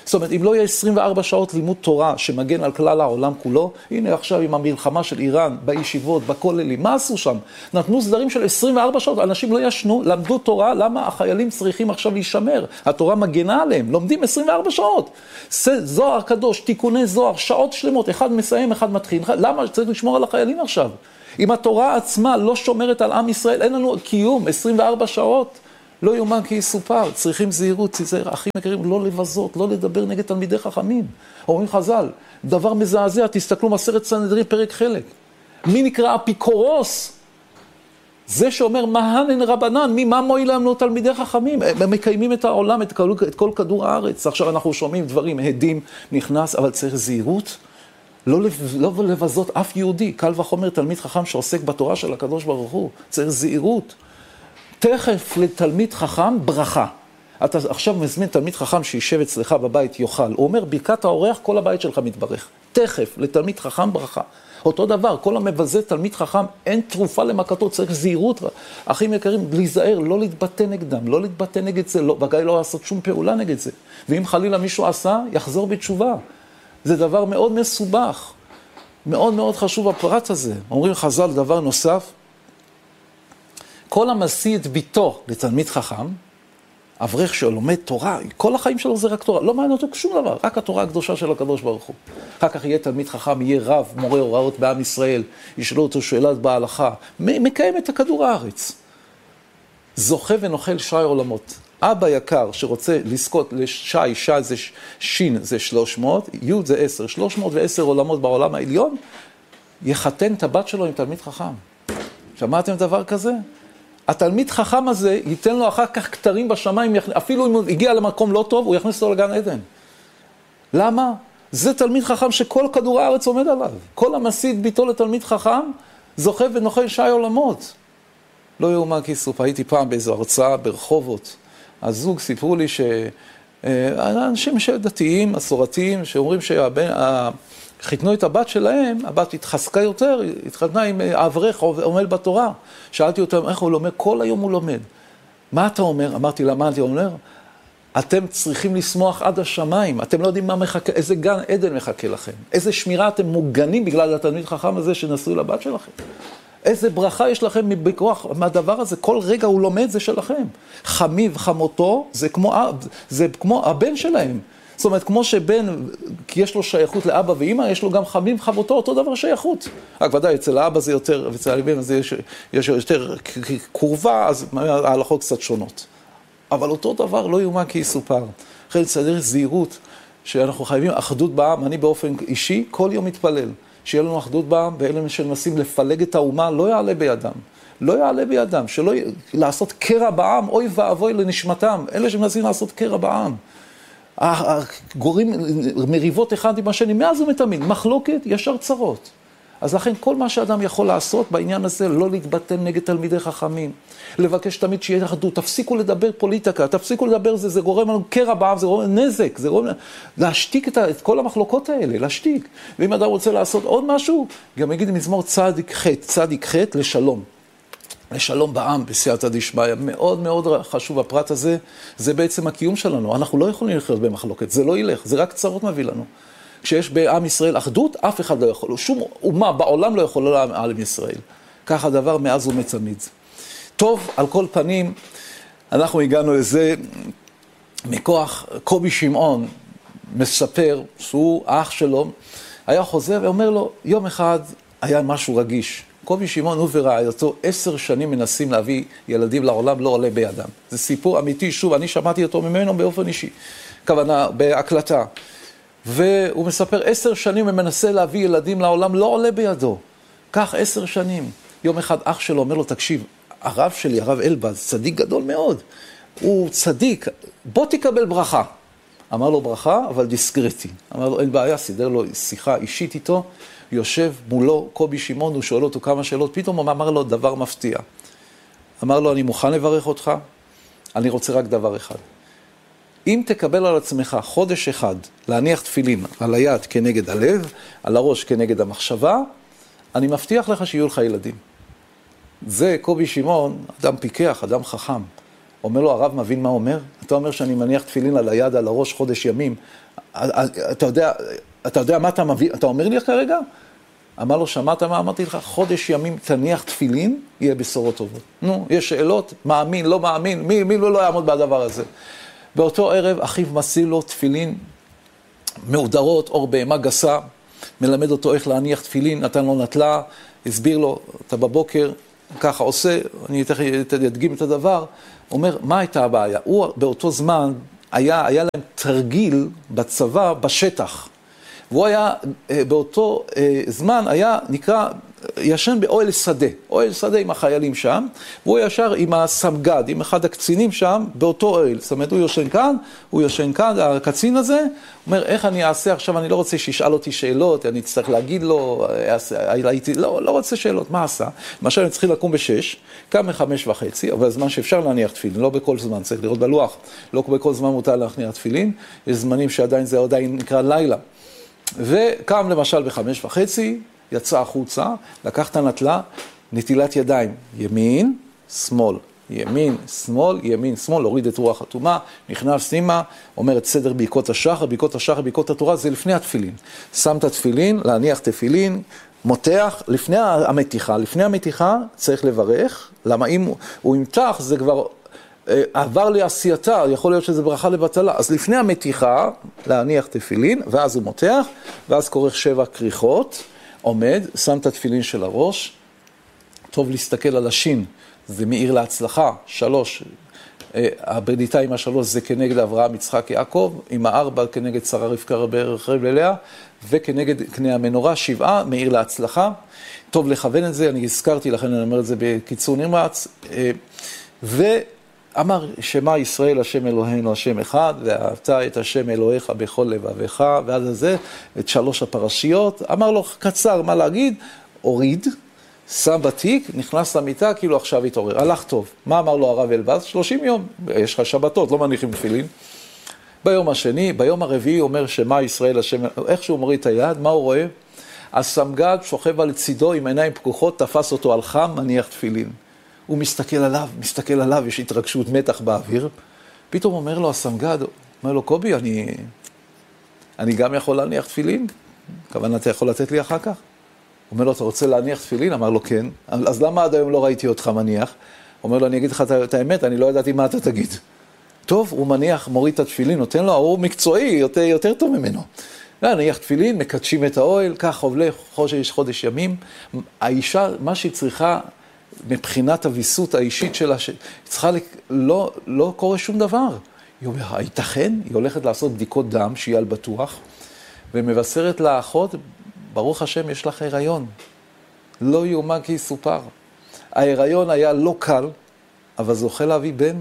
S1: זאת אומרת, אם לא יהיה 24 שעות לימוד תורה שמגן על כלל העולם כולו, הנה עכשיו עם המלחמה של איראן, בישיבות, בכוללים, מה עשו שם? נתנו סדרים של 24 שעות, אנשים לא ישנו, למדו תורה, למה החיילים צריכים עכשיו להישמר? התורה מגנה עליהם, לומדים 24 שעות. זוהר קדוש, תיקוני זוהר, שעות שלמות, אחד מסיים, אחד מתחיל. למה צריך לשמור על החיילים עכשיו? אם התורה עצמה לא שומרת על עם ישראל, אין לנו קיום 24 שעות. לא יאומן כי יסופר, צריכים זהירות, אחים יקרים, לא לבזות, לא לדבר נגד תלמידי חכמים. אומרים חז"ל, דבר מזעזע, תסתכלו מסכת סנהדרין פרק חלק. מי נקרא אפיקורוס? זה שאומר, מהנן רבנן, מה מועיל לנו תלמידי חכמים? הם מקיימים את העולם, את כל כדור הארץ. עכשיו אנחנו שומעים דברים, הדים נכנס, אבל צריך זהירות. לא לבזות אף יהודי, קל וחומר תלמיד חכם שעוסק בתורה של הקדוש ברוך הוא. צריך זהירות. תכף לתלמיד חכם ברכה. אתה עכשיו מזמין תלמיד חכם שישב אצלך בבית יאכל. הוא אומר, ברכת האורח, כל הבית שלך מתברך. תכף לתלמיד חכם ברכה. אותו דבר, כל המבזה תלמיד חכם, אין תרופה למכתו, צריך זהירות. אחים יקרים, להיזהר, לא להתבטא נגדם, לא להתבטא נגד זה, בגלל לא לעשות שום פעולה נגד זה. ואם חלילה מישהו עשה, יחזור בתשובה. זה דבר מאוד מסובך. מאוד מאוד חשוב הפרט הזה. אומרים חז"ל דבר נוסף, כל המשיא את ביתו לתלמיד חכם, אברך שלומד תורה, כל החיים שלו זה רק תורה, לא מעניין אותו שום דבר, רק התורה הקדושה של הקדוש ברוך הוא. אחר כך יהיה תלמיד חכם, יהיה רב, מורה הוראות בעם ישראל, ישאלו אותו שאלת בהלכה, מקיים את הכדור הארץ. זוכה ונוכל שי עולמות. אבא יקר שרוצה לזכות לשי, שי זה שין זה 300, י' זה 10, 310 עולמות בעולם העליון, יחתן את הבת שלו עם תלמיד חכם. שמעתם דבר כזה? התלמיד חכם הזה ייתן לו אחר כך כתרים בשמיים, אפילו אם הוא הגיע למקום לא טוב, הוא יכניס אותו לגן עדן. למה? זה תלמיד חכם שכל כדור הארץ עומד עליו. כל המשיא את ביתו לתלמיד חכם, זוכה ונוכל שי עולמות. לא יאומן כי יסופר. הייתי פעם באיזו הרצאה ברחובות. הזוג סיפרו לי שאנשים דתיים, מסורתיים, שאומרים חיתנו את הבת שלהם, הבת התחזקה יותר, התחתנה עם האברך עומד בתורה. שאלתי אותם איך הוא לומד, כל היום הוא לומד. מה אתה אומר? אמרתי לה, מה אני אומר? אתם צריכים לשמוח עד השמיים, אתם לא יודעים מה מחכה, איזה גן עדן מחכה לכם, איזה שמירה אתם מוגנים בגלל התלמיד חכם הזה שנשאו לבת שלכם. איזה ברכה יש לכם בכוח מהדבר הזה, כל רגע הוא לומד זה שלכם. חמי וחמותו זה כמו הבן שלהם. זאת אומרת, כמו שבן, כי יש לו שייכות לאבא ואמא, יש לו גם חמים וחמותו, אותו דבר שייכות. רק ודאי, אצל האבא זה יותר, ואצל הבן הזה יש יותר קורבה, אז ההלכות קצת שונות. אבל אותו דבר לא יאומן כי יסופר. אחרי לצדר זהירות, שאנחנו חייבים אחדות בעם, אני באופן אישי, כל יום מתפלל. שיהיה לנו אחדות בעם, ואלה שמנסים לפלג את האומה, לא יעלה בידם. לא יעלה בידם, שלא לעשות קרע בעם, אוי ואבוי לנשמתם. אלה שמנסים לעשות קרע בעם. גורים מריבות אחד עם השני, מאז ומתמיד, מחלוקת, ישר צרות. אז לכן כל מה שאדם יכול לעשות בעניין הזה, לא להתבטל נגד תלמידי חכמים, לבקש תמיד שיהיה אחדות, תפסיקו לדבר פוליטיקה, תפסיקו לדבר זה גורם לנו קרע בעם, זה גורם נזק, זה גורם להשתיק את כל המחלוקות האלה, להשתיק. ואם אדם רוצה לעשות עוד משהו, גם יגיד מזמור צדיק ח' לשלום. לשלום בעם, בסייעתא דשמיא. מאוד מאוד חשוב הפרט הזה, זה בעצם הקיום שלנו. אנחנו לא יכולים לחיות במחלוקת, זה לא ילך, זה רק צרות מביא לנו. כשיש בעם ישראל אחדות, אף אחד לא יכול, שום אומה בעולם לא יכול לעם ישראל. כך הדבר מאז ומצמיד. טוב, על כל פנים, אנחנו הגענו לזה מכוח קובי שמעון, מספר שהוא האח שלו, היה חוזר ואומר לו, יום אחד היה משהו רגיש. קובי שמעון הוא ורעייתו 10 שנים מנסים להביא ילדים לעולם, לא עולה בידם. זה סיפור אמיתי, שוב, אני שמעתי אותו ממנו באופן אישי, כוונה, בהקלטה. והוא מספר 10 שנים הוא מנסה להביא ילדים לעולם, לא עולה בידו. כך 10 שנים. יום אחד אח שלו אומר לו, תקשיב, הרב שלי, הרב אלבז, צדיק גדול מאוד. הוא צדיק, בוא תקבל ברכה. אמר לו ברכה, אבל דיסקרטי. אמר לו, אין בעיה, סידר לו שיחה אישית איתו. יושב מולו קובי שמעון, הוא שואל אותו כמה שאלות, פתאום הוא אמר לו דבר מפתיע. אמר לו, אני מוכן לברך אותך, אני רוצה רק דבר אחד. אם תקבל על עצמך חודש אחד להניח תפילין על היד כנגד הלב, על הראש כנגד המחשבה, אני מבטיח לך שיהיו לך ילדים. זה קובי שמעון, אדם פיקח, אדם חכם. אומר לו, הרב מבין מה אומר? אתה אומר שאני מניח תפילין על היד, על הראש חודש ימים. אתה יודע מה אתה מבין? אתה אומר לי כרגע? אמר לו, שמעת מה אמרתי לך? חודש ימים תניח תפילין, יהיה בשורות טובות. נו, יש שאלות, מאמין, לא מאמין, מי לא יעמוד בדבר הזה? באותו ערב, אחיו מסיל לו תפילין מעודרות, אור בהמה גסה, מלמד אותו איך להניח תפילין, נתן לו נטלה, הסביר לו, אתה בבוקר, ככה עושה, אני אדגים את הדבר, אומר, מה הייתה הבעיה? הוא באותו זמן, היה להם תרגיל בצבא, בשטח. והוא היה, באותו זמן, היה נקרא, ישן באוהל שדה. אוהל שדה עם החיילים שם, והוא ישר עם הסמג"ד, עם אחד הקצינים שם, באותו אוהל. זאת אומרת, הוא ישן כאן, הקצין הזה, אומר, איך אני אעשה עכשיו? אני לא רוצה שישאל אותי שאלות, אני צריך להגיד לו, לא רוצה שאלות, מה עשה? למשל, אני צריך לקום ב6, קם ב5:30, אבל הזמן שאפשר להניח תפילין, לא בכל זמן, צריך לראות בלוח, לא בכל זמן מותר להניח תפילין, יש זמנים שעדיין זה עדיין נקרא לילה. וקם למשל ב5:30, יצא החוצה, לקח את הנטלה, נטילת ידיים, ימין, שמאל, ימין, שמאל, ימין, שמאל, להוריד את רוח התומה, נכנס סימה, אומר את סדר ברכות השחר, ברכות התורה, זה לפני התפילין. שם את התפילין, להניח תפילין, מותח, לפני המתיחה צריך לברך, למה אם הוא ימתח זה כבר עבר לעשייתה, יכול להיות שזה ברכה לבטלה. אז לפני המתיחה, להניח תפילין, ואז הוא מותח, ואז קורך 7 כריכות, עומד, שם את התפילין של הראש, טוב להסתכל על השין, זה מאיר להצלחה, 3, הבריתה עם 3 זה כנגד אברהם, יצחק, יעקב, עם 4 כנגד שרה רבקה רחל ללאה, וכנגד קנה המנורה 7, מאיר להצלחה, טוב לכוון את זה, אני הזכרתי, לכן אני אומר את זה בקיצור נמרץ, אמר, שמע ישראל, השם אלוהינו, השם אחד, ואהבת את השם אלוהיך בכל לבביך, ועד זה, את 3 הפרשיות. אמר לו, קצר, מה להגיד? הוריד, שם בתיק, נכנס למיטה, כאילו עכשיו התעורר. הלך טוב. מה אמר לו הרב אלבז? 30 יום. יש לך שבתות, לא מניחים תפילין. ביום השני, ביום הרביעי, אומר, שמע ישראל, השם, איך שהוא מוריד את היד, מה הוא רואה? הסמג"ד שוכב על צידו עם עיניים פקוחות, תפס אותו על חם, מניח תפילין. הוא מסתכל עליו, יש התרגשות מתח באוויר. פתאום אומר לו הסמג"ד, אומר לו, קובי, אני גם יכול להניח תפילין? כוונה, אתה יכול לתת לי אחר כך? אומר לו, אתה רוצה להניח תפילין? אמר לו, כן. אז למה עד היום לא ראיתי אותך מניח? אומר לו, אני אגיד לך את האמת, אני לא ידעתי מה אתה תגיד. טוב, הוא מניח, מוריד את התפילין, נותן לו, הוא מקצועי, יותר טוב ממנו. להניח תפילין, מקדשים את האוהל, כך עובלה חודש ימים. האישה, מה שהיא צריכה, מבחינת הוויסות האישית שלה, צריכה, לא קורה שום דבר. היא אומרת, הייתכן? היא הולכת לעשות בדיקות דם, שיהיה על בטוח, ומבשרת לאחות, ברוך השם, יש לך הריון. לא יאומן כי יסופר. ההיריון היה לא קל, אבל זוכה להביא בן,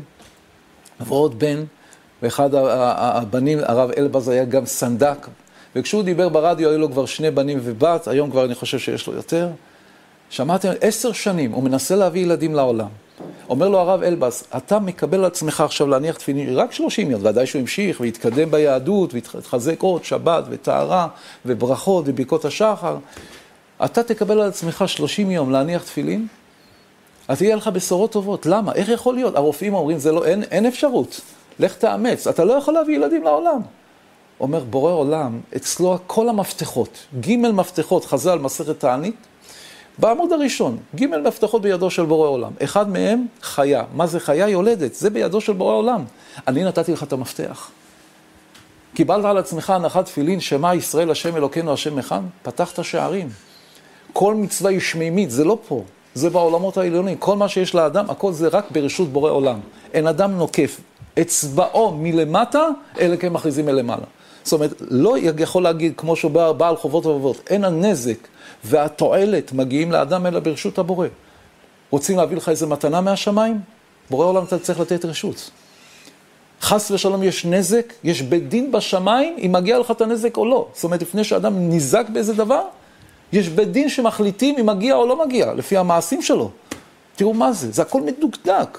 S1: ועוד בן, ואחד הבנים, הרב אלבז, היה גם סנדק, וכשהוא דיבר ברדיו, היו לו כבר 2 בנים ובת, היום כבר אני חושב שיש לו יותר. שמעתם, 10 שנים, הוא מנסה להביא ילדים לעולם. אומר לו הרב אלבז, אתה מקבל על עצמך עכשיו להניח תפילין, רק 30 יום, ודאי שהוא המשיך והתקדם ביהדות, והתחזק עוד, שבת וטהרה, וברכות וברכות השחר. אתה תקבל על עצמך 30 יום להניח תפילין, אז תהיה לך בשורות טובות. למה? איך יכול להיות? הרופאים אומרים, אין אפשרות. לך תאמץ, אתה לא יכול להביא ילדים לעולם. אומר, בורא עולם, אצלו כל המפתחות, ג' מפתחות, חז"ל מסכת תענית, בעמוד הראשון, ג' מפתחות בידו של בורא עולם. אחד מהם, חיה. מה זה חיה? יולדת. זה בידו של בורא עולם. אני נתתי לך את המפתח. קיבלת על עצמך הנחת תפילין, שמע ישראל, השם אלוקינו, השם אחד, פתחת שערים. כל מצווה היא שמימית, זה לא פה. זה בעולמות העליונים. כל מה שיש לאדם, הכל זה רק ברשות בורא עולם. אין אדם נוקף. אצבעו מלמטה, אלה כן מכריזים מלמעלה. זאת אומרת, לא יכול להגיד, כמו שהוא בעל חובות ובבות, אין הנזק והתועלת מגיעים לאדם אלא ברשות הבורא. רוצים להביא לך איזה מתנה מהשמיים? בורא עולם אתה צריך לתת רשות. חס ושלום יש נזק, יש בית דין בשמיים, אם מגיע לך את הנזק או לא. זאת אומרת, לפני שאדם נזק באיזה דבר, יש בית דין שמחליטים אם מגיע או לא מגיע, לפי המעשים שלו. תראו מה זה, זה הכל מדוקדק.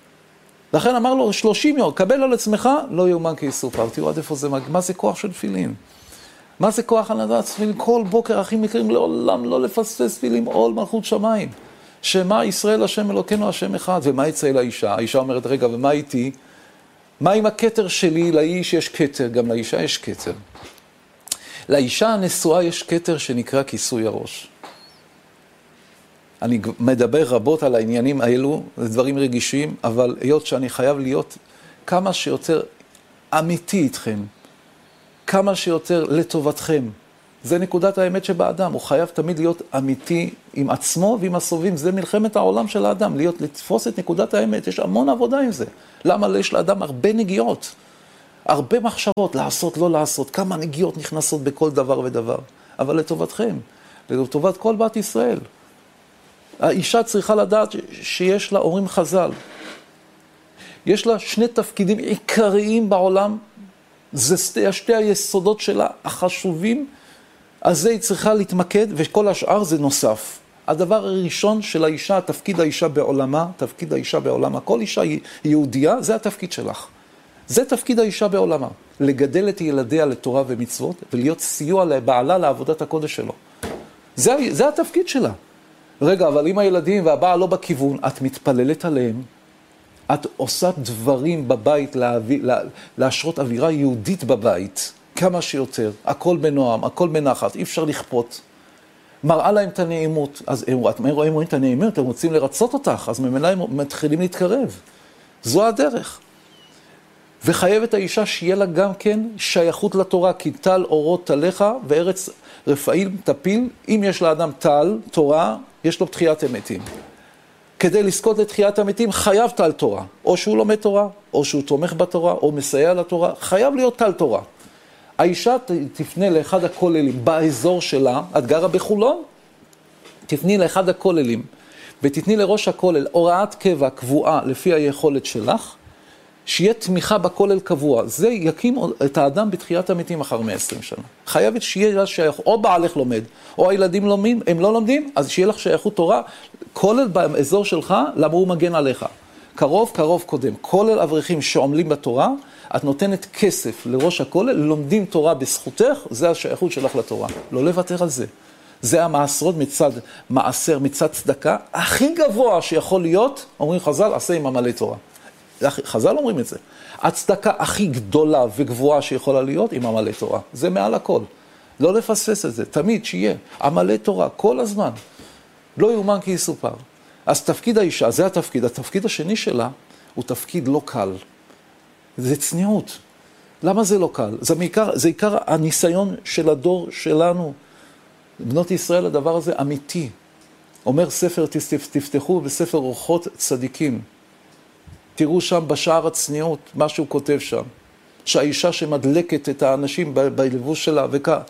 S1: לכן אמר לו, 30 יום, קבל על עצמך, לא יאומן כי יסופר. תראו עד איפה זה מגיע, מה זה כוח של תפילין? מה זה כוח הנהגת תפילין? כל בוקר אחים מקרים לעולם לא לפספס תפילין, עול מלכות שמיים. שמה ישראל השם אלוקינו השם אחד, ומה יצא לאישה? האישה אומרת, רגע, ומה איתי? מה עם הכתר שלי? לאיש יש כתר, גם לאישה יש כתר. לאישה הנשואה יש כתר שנקרא כיסוי הראש. אני מדבר רבות על העניינים האלו, זה דברים רגישים, אבל היות שאני חייב להיות כמה שיותר אמיתי איתכם, כמה שיותר לטובתכם. זה נקודת האמת שבאדם, הוא חייב תמיד להיות אמיתי עם עצמו ועם הסובבים. זה מלחמת העולם של האדם, לתפוס את נקודת האמת. יש המון עבודה עם זה. למה יש לאדם הרבה נגיעות, הרבה מחשבות, לעשות, לא לעשות, כמה נגיעות נכנסות בכל דבר ודבר. אבל לטובתכם, לטובת כל בת ישראל. האישה צריכה לדעת שיש לה, אומרים חז"ל, יש לה שני תפקידים עיקריים בעולם, זה שתי היסודות שלה החשובים, אז זה היא צריכה להתמקד, וכל השאר זה נוסף. הדבר הראשון של האישה, תפקיד האישה בעולמה, תפקיד האישה בעולמה, כל אישה יהודייה, זה התפקיד שלך. זה תפקיד האישה בעולמה, לגדל את ילדיה לתורה ומצוות, ולהיות סיוע לבעלה לעבודת הקודש שלו. זה התפקיד שלה. רגע, אבל אם הילדים והבעל לא בכיוון, את מתפללת עליהם, את עושה דברים בבית להשרות אווירה יהודית בבית, כמה שיותר, הכל בנועם, הכל בנחת, אי אפשר לכפות. מראה להם את הנעימות, אז הם רואים את הנעימות, אתם רוצים לרצות אותך, אז ממילא הם מתחילים להתקרב. זו הדרך. וחייבת האישה שיהיה לה גם כן שייכות לתורה, כי טל אורות תליך וארץ רפאים תפיל. אם יש לאדם טל, תורה, יש לו תחיית המתים. כדי לזכות לתחיית המתים חייב טל תורה. או שהוא לומד תורה, או שהוא תומך בתורה, או מסייע לתורה. חייב להיות טל תורה. האישה תפנה לאחד הכוללים באזור שלה, את גרה בחולון, תפני לאחד הכוללים, ותתני לראש הכולל הוראת קבע קבועה לפי היכולת שלך, שיהיה תמיכה בכולל קבוע. זה יקים את האדם בתחיית המתים אחר 120 שנה. חייבת שיהיה לה שייכות, או בעלך לומד, או הילדים לומדים, הם לא לומדים, אז שיהיה לך שייכות תורה, כולל באזור שלך, למה הוא מגן עליך. קרוב קודם. כולל אברכים שעומלים בתורה, את נותנת כסף לראש הכולל, לומדים תורה בזכותך, זה השייכות שלך לתורה. לא לוותר על זה. זה המעשרות מצד מעשר, מצד צדקה, הכי גבוה שיכול להיות, אומרים חז"ל, עשה עם המלא תורה. חז"ל אומרים את זה. הצדקה הכי גדולה וגבוהה שיכולה להיות עם המלא תורה. זה מעל הכל. לא לפספס את זה. תמיד שיהיה. המלא תורה, כל הזמן. לא יאומן כי יסופר. אז תפקיד האישה, זה התפקיד. התפקיד השני שלה הוא תפקיד לא קל. זה צניעות. למה זה לא קל? זה עיקר הניסיון של הדור שלנו. בנות ישראל, הדבר הזה אמיתי. אומר ספר, תפתחו בספר אורחות צדיקים. תראו שם בשער הצניעות, מה שהוא כותב שם. שהאישה שמדלקת את האנשים בלבוש שלה,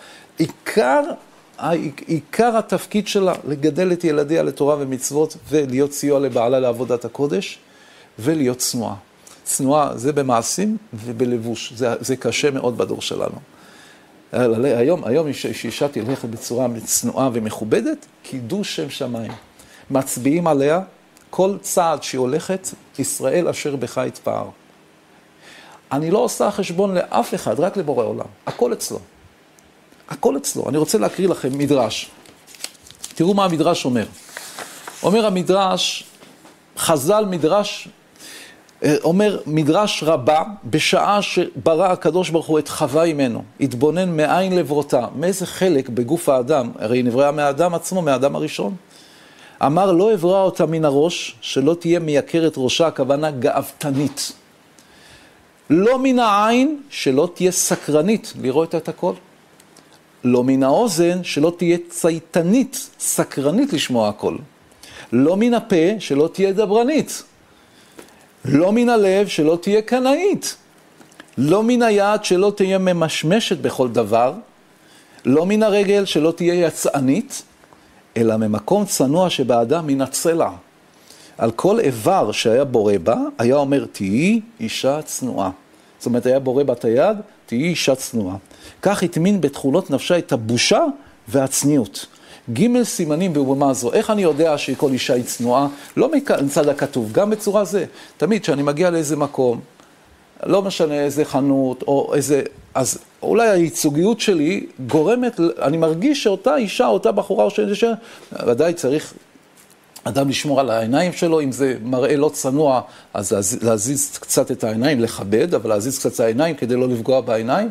S1: עיקר התפקיד שלה לגדל את ילדיה לתורה ומצוות, ולהיות סיוע לבעלה לעבודת הקודש, ולהיות צנועה. צנועה זה במעשים ובלבוש. זה קשה מאוד בדור שלנו. היום שאישה תלכת בצורה צנועה ומכובדת, קידוש שם שמיים. מצביעים עליה, כל צעד שהיא הולכת, ישראל אשר בך יתפאר. אני לא עושה חשבון לאף אחד, רק לבורא עולם. הכל אצלו. הכל אצלו. אני רוצה להקריא לכם מדרש. תראו מה המדרש אומר. אומר המדרש, חז"ל מדרש, אומר מדרש רבה, בשעה שברא הקדוש ברוך הוא את חווה ממנו, התבונן מאין לברותה, מאיזה חלק בגוף האדם, הרי נבראה מהאדם עצמו, מהאדם הראשון. אמר לא אברא אותה מן הראש, שלא תהיה מייקרת ראשה, הכוונה גאוותנית. לא מן העין, שלא תהיה סקרנית, לראות את הכל. לא מן האוזן, שלא תהיה צייתנית, סקרנית לשמוע הכל. לא מן הפה, שלא תהיה דברנית. לא מן הלב, שלא תהיה קנאית. לא מן היד, שלא תהיה ממשמשת בכל דבר. לא מן הרגל, שלא תהיה יצאנית. אלא ממקום צנוע שבאדם מן הצלע. על כל איבר שהיה בורא בה, היה אומר, תהי אישה צנועה. זאת אומרת, היה בורא בת היד, תהי אישה צנועה. כך התמין בתכונות נפשה את הבושה והצניעות. ג' סימנים באומה זו. איך אני יודע שכל אישה היא צנועה? לא מצד הכתוב, גם בצורה זה. תמיד כשאני מגיע לאיזה מקום, לא משנה איזה חנות או איזה, אז אולי הייצוגיות שלי גורמת, אני מרגיש שאותה אישה, אותה בחורה או שאיזה, ודאי צריך אדם לשמור על העיניים שלו, אם זה מראה לא צנוע, אז להזיז קצת את העיניים, לכבד, אבל להזיז קצת את העיניים כדי לא לפגוע בעיניים.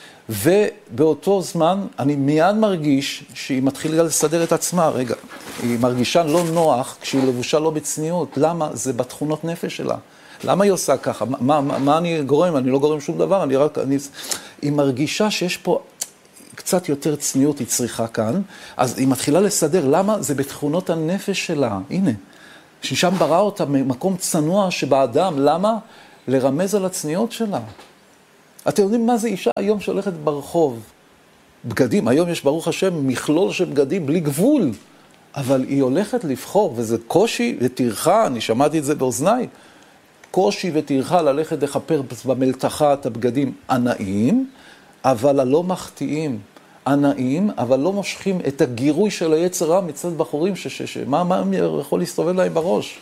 S1: ובאותו זמן אני מיד מרגיש שהיא מתחילה לסדר את עצמה. רגע, היא מרגישה לא נוח כשהיא לבושה לא בצניעות. למה? זה בתכונות נפש שלה. למה היא עושה ככה? מה אני גורם? אני לא גורם שום דבר, היא מרגישה שיש פה קצת יותר צניעות היא צריכה כאן, אז היא מתחילה לסדר. למה? זה בתכונות הנפש שלה. הנה, ששם ברא אותה מקום צנוע שבאדם. למה? לרמז על הצניעות שלה. אתם יודעים מה זה אישה היום שהולכת ברחוב? בגדים, היום יש ברוך השם מכלול של בגדים בלי גבול, אבל היא הולכת לבחור, וזה קושי וטרחה, אני שמעתי את זה באוזניי, קושי וטרחה ללכת לחפר במלתחה את הבגדים ענאים, אבל הלא מחטיאים, ענאים, אבל לא מושכים את הגירוי של היצר רע מצד בחורים, מה יכול להסתובב להם בראש?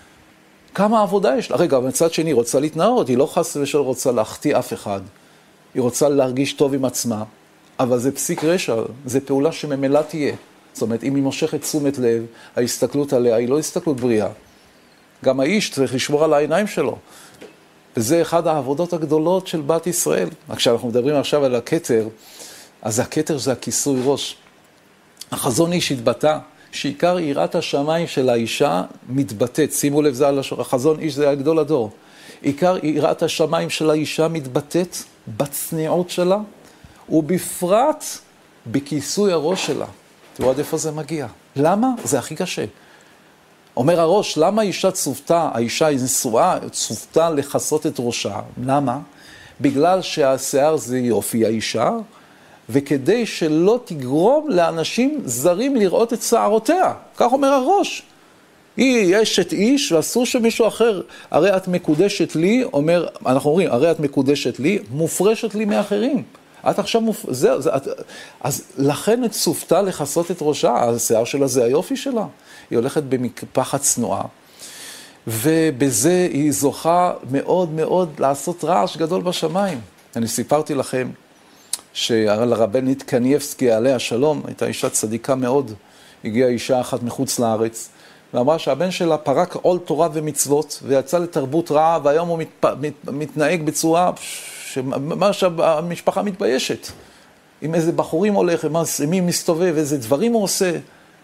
S1: כמה עבודה יש לה? רגע, מצד שני, היא רוצה להתנאות, היא לא חס ושלום רוצה להחטיא אף אחד. היא רוצה להרגיש טוב עם עצמה, אבל זה פסיק רשע, זה פעולה שממילא תהיה. זאת אומרת, אם היא מושכת תשומת לב, ההסתכלות עליה היא לא הסתכלות בריאה. גם האיש צריך לשמור על העיניים שלו. וזה אחד העבודות הגדולות של בת ישראל. כשאנחנו מדברים עכשיו על הכתר, אז הכתר זה הכיסוי ראש. החזון איש התבטא, שעיקר יראת השמיים של האישה מתבטאת. שימו לב, זה על החזון איש, זה הגדול הדור. עיקר יראת השמיים של האישה מתבטאת בצניעות שלה, ובפרט בכיסוי הראש שלה. תראו עד איפה זה מגיע. למה? זה הכי קשה. אומר הראש, למה האישה צופתה, האישה נשואה, צופתה לחסות את ראשה? למה? בגלל שהשיער זה יופי האישה, וכדי שלא תגרום לאנשים זרים לראות את שערותיה. כך אומר הראש. היא אשת איש, ואסור שמישהו אחר, הרי את מקודשת לי, אנחנו אומרים, הרי את מקודשת לי, מופרשת לי מאחרים. את עכשיו אז לכן את צופתה לחסות את ראשה, השיער שלה זה היופי שלה. היא הולכת במקפחת צנועה, ובזה היא זוכה מאוד מאוד לעשות רעש גדול בשמיים. אני סיפרתי לכם שלרבנית קניבסקי עליה שלום, הייתה אישה צדיקה מאוד, הגיעה אישה אחת מחוץ לארץ, ואמרה שהבן שלה פרק עול תורה ומצוות, ויצא לתרבות רעה, והיום הוא מתנהג בצורה שמה שהמשפחה מתביישת. עם איזה בחורים הולך, עם מי מסתובב, איזה דברים הוא עושה.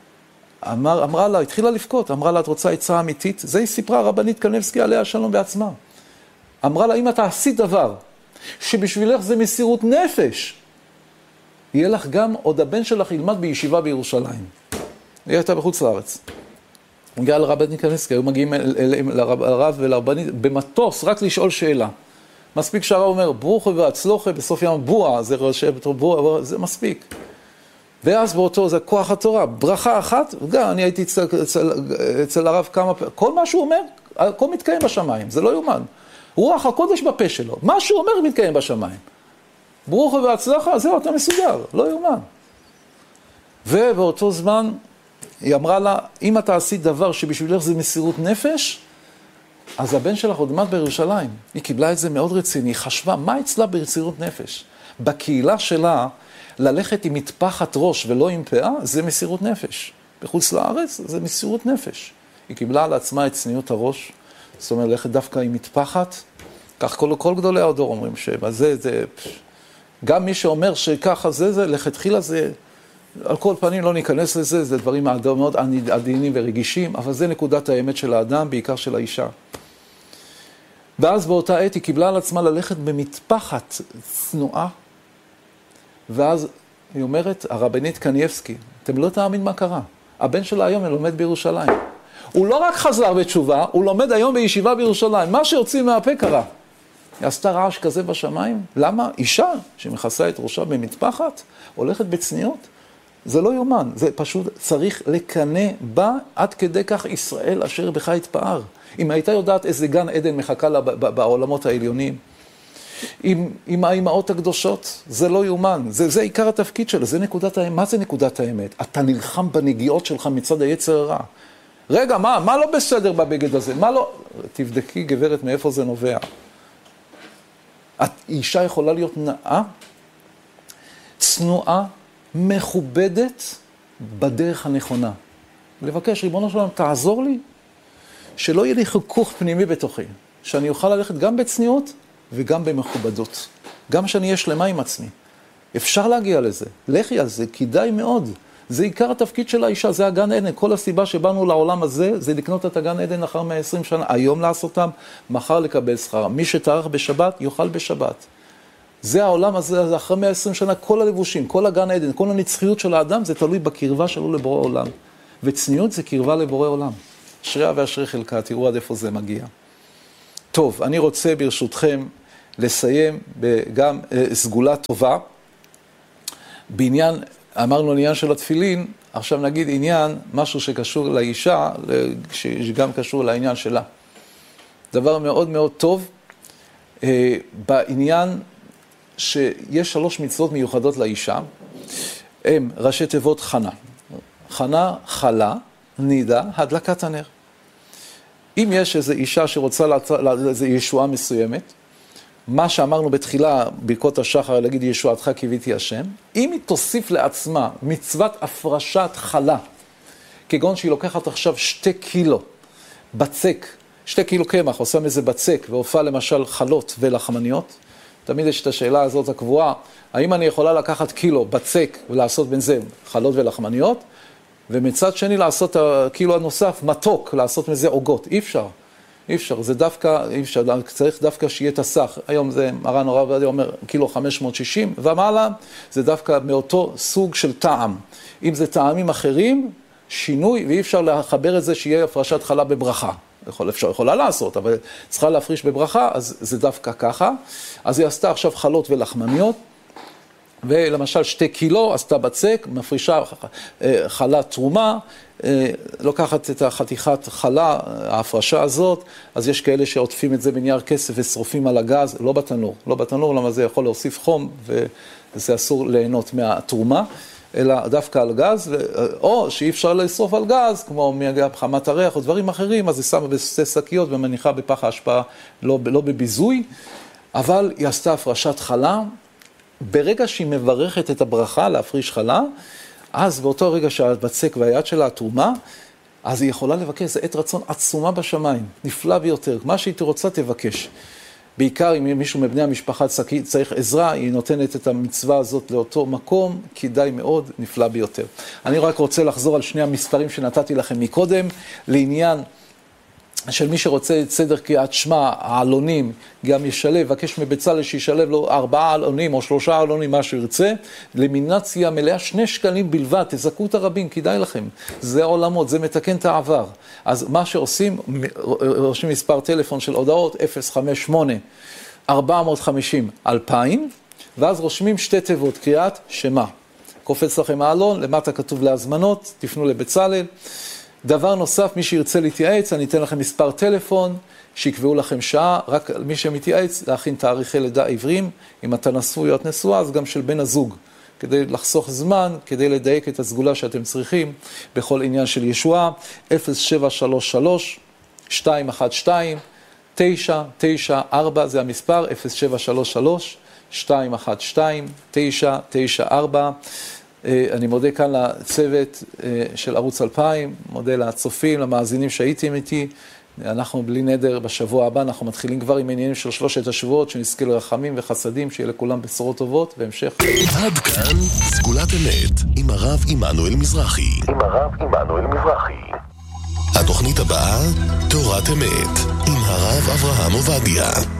S1: אמרה לה, התחילה לבכות, אמרה לה, את רוצה עצה אמיתית? זה היא סיפרה רבנית קניבסקי עליה שלום בעצמה. אמרה לה, אם אתה עשית דבר, שבשבילך זה מסירות נפש, יהיה לך גם, עוד הבן שלך ילמד בישיבה בירושלים. היא הייתה בחוץ לארץ. הגיעה לרבנית קניבסקי, היו מגיעים לרב ולרבנית במטוס, רק לשאול שאלה. מספיק שהרב אומר, ברוך והצלוחה, בסוף ים בועה, זה ראשי בתור בועה, זה מספיק. ואז באותו, זה כוח התורה, ברכה אחת, וגם אני הייתי אצל הרב כמה פעמים, כל מה שהוא אומר, הכל מתקיים בשמיים, זה לא יומן. רוח הקודש בפה שלו, מה שהוא אומר מתקיים בשמיים. ברוך והצלחה, זהו, אתה מסודר, לא יומן. ובאותו זמן, היא אמרה לה, אם אתה עשית דבר שבשבילך זה מסירות נפש, אז הבן שלך עוד מעט בירושלים. היא קיבלה את זה מאוד רציני, היא חשבה, מה אצלה במסירות נפש? בקהילה שלה, ללכת עם מטפחת ראש ולא עם פאה, זה מסירות נפש. בחוץ לארץ, זה מסירות נפש. היא קיבלה על עצמה את צניעות הראש, זאת אומרת, ללכת דווקא עם מטפחת, כך כל גדולי הדור אומרים זה, גם מי שאומר שככה זה, לכתחילה זה, על כל פנים לא ניכנס לזה, זה דברים מאוד עדינים ורגישים, אבל זה נקודת האמת של האדם, בעיקר של האישה. ואז באותה עת היא קיבלה על עצמה ללכת במטפחת צנועה, ואז היא אומרת, הרבנית קניבסקי, אתם לא תאמין מה קרה. הבן שלה היום לומד בירושלים. הוא לא רק חזר בתשובה, הוא לומד היום בישיבה בירושלים. מה שיוצאים מהפה קרה. היא עשתה רעש כזה בשמיים. למה? אישה שמכסה את ראשה במטפחת, הולכת בצניעות. זה לא יומן, זה פשוט צריך לקנא בה, עד כדי כך ישראל אשר בך התפאר. אם הייתה יודעת איזה גן עדן מחכה לה בעולמות העליונים, עם האימהות הקדושות, זה לא יומן, זה עיקר התפקיד שלה, זה נקודת האמת. מה זה נקודת האמת? אתה נלחם בנגיעות שלך מצד היצר הרע. רגע, מה לא בסדר בבגד הזה? מה לא? תבדקי גברת מאיפה זה נובע. האישה יכולה להיות נאה, צנועה, מכובדת בדרך הנכונה. לבקש, ריבונו של עולם, תעזור לי, שלא יהיה לי חיכוך פנימי בתוכי, שאני אוכל ללכת גם בצניעות וגם במכובדות, גם שאני אהיה שלמה עם עצמי. אפשר להגיע לזה, לכי על זה, כדאי מאוד. זה עיקר התפקיד של האישה, זה הגן עדן. כל הסיבה שבאנו לעולם הזה, זה לקנות את הגן עדן אחר 120 שנה. היום לעשותם, מחר לקבל שכר. מי שטרח בשבת, יאכל בשבת. זה העולם הזה, אחרי 120 שנה, כל הלבושים, כל הגן עדן, כל הנצחיות של האדם, זה תלוי בקרבה שלו לבורא עולם. וצניעות זה קרבה לבורא עולם. אשריה ואשרי חלקה, תראו עד איפה זה מגיע. טוב, אני רוצה ברשותכם לסיים גם סגולה טובה. בעניין, אמרנו עניין של התפילין, עכשיו נגיד עניין, משהו שקשור לאישה, שגם קשור לעניין שלה. דבר מאוד מאוד טוב, בעניין שיש 3 מצוות מיוחדות לאישה, הם ראשי תיבות חנה. חנה, חלה, נידה, הדלקת הנר. אם יש איזו אישה שרוצה לאיזו ישועה מסוימת, מה שאמרנו בתחילה, ברכות השחר, להגיד ישועתך קיוויתי השם, אם היא תוסיף לעצמה מצוות הפרשת חלה, כגון שהיא לוקחת עכשיו 2 קילו בצק, 2 קילו קמח, עושה מזה בצק, והופעה למשל חלות ולחמניות, תמיד יש את השאלה הזאת הקבועה, האם אני יכולה לקחת קילו בצק ולעשות בין זה חלות ולחמניות, ומצד שני לעשות הקילו הנוסף, מתוק, לעשות מזה עוגות, אי אפשר. אי אפשר, זה דווקא, אי אפשר, צריך דווקא שיהיה תסך. היום זה מרן הרב עובדיה אומר קילו 560, ומעלה זה דווקא מאותו סוג של טעם. אם זה טעמים אחרים, שינוי, ואי אפשר לחבר את זה שיהיה הפרשת חלה בברכה. יכולה לעשות, אבל צריכה להפריש בברכה, אז זה דווקא ככה. אז היא עשתה עכשיו חלות ולחמניות, ולמשל 2 קילו עשתה בצק, מפרישה חלה תרומה, לוקחת את החתיכת חלה, ההפרשה הזאת, אז יש כאלה שעוטפים את זה בנייר כסף ושרופים על הגז, לא בתנור. לא בתנור, למה זה יכול להוסיף חום, וזה אסור ליהנות מהתרומה, אלא דווקא על גז, או שאי אפשר לשרוף על גז, כמו חמת הריח או דברים אחרים, אז היא שמה בשתי שקיות ומניחה בפח ההשפעה, לא בביזוי, אבל היא עשתה הפרשת חלה, ברגע שהיא מברכת את הברכה להפריש חלה, אז באותו רגע שהבצק והיד שלה התרומה, אז היא יכולה לבקש, זה עת רצון עצומה בשמיים, נפלא ביותר. מה שהיא רוצה תבקש. בעיקר אם מישהו מבני המשפחה צריך עזרה, היא נותנת את המצווה הזאת לאותו מקום, כדאי מאוד, נפלא ביותר. אני רק רוצה לחזור על 2 המספרים שנתתי לכם מקודם, לעניין של מי שרוצה את סדר קריאת שמע, העלונים, גם ישלב, מבקש מבצלאל שישלב לו 4 עלונים או 3 עלונים, מה שירצה, למינציה מלאה 2 שקלים בלבד, תזכו את הרבים, כדאי לכם. זה עולמות, זה מתקן את העבר. אז מה שעושים, רושמים מספר טלפון של הודעות, 058-450-2000, ואז רושמים 2 תיבות, קריאת שמע. קופץ לכם העלון, למטה כתוב להזמנות, תפנו לבצלאל. דבר נוסף, מי שירצה להתייעץ, אני אתן לכם מספר טלפון, שיקבעו לכם שעה, רק מי שמתייעץ, להכין תאריכי לידה עבריים, אם אתה נשוי או את נשואה, אז גם של בן הזוג, כדי לחסוך זמן, כדי לדייק את הסגולה שאתם צריכים, בכל עניין של ישועה, 0733-212-994, זה המספר, 0733-212-994, אני מודה כאן לצוות של ערוץ 2000, מודה לצופים, למאזינים שהייתם איתי. אנחנו בלי נדר בשבוע הבא, אנחנו מתחילים כבר עם עניינים של 3 השבועות, שנזכה לרחמים וחסדים, שיהיה לכולם בשורות טובות, והמשך.
S2: עד כאן סגולת אמת עם הרב עמנואל מזרחי. התוכנית הבאה, תורת אמת, עם הרב אברהם עובדיה.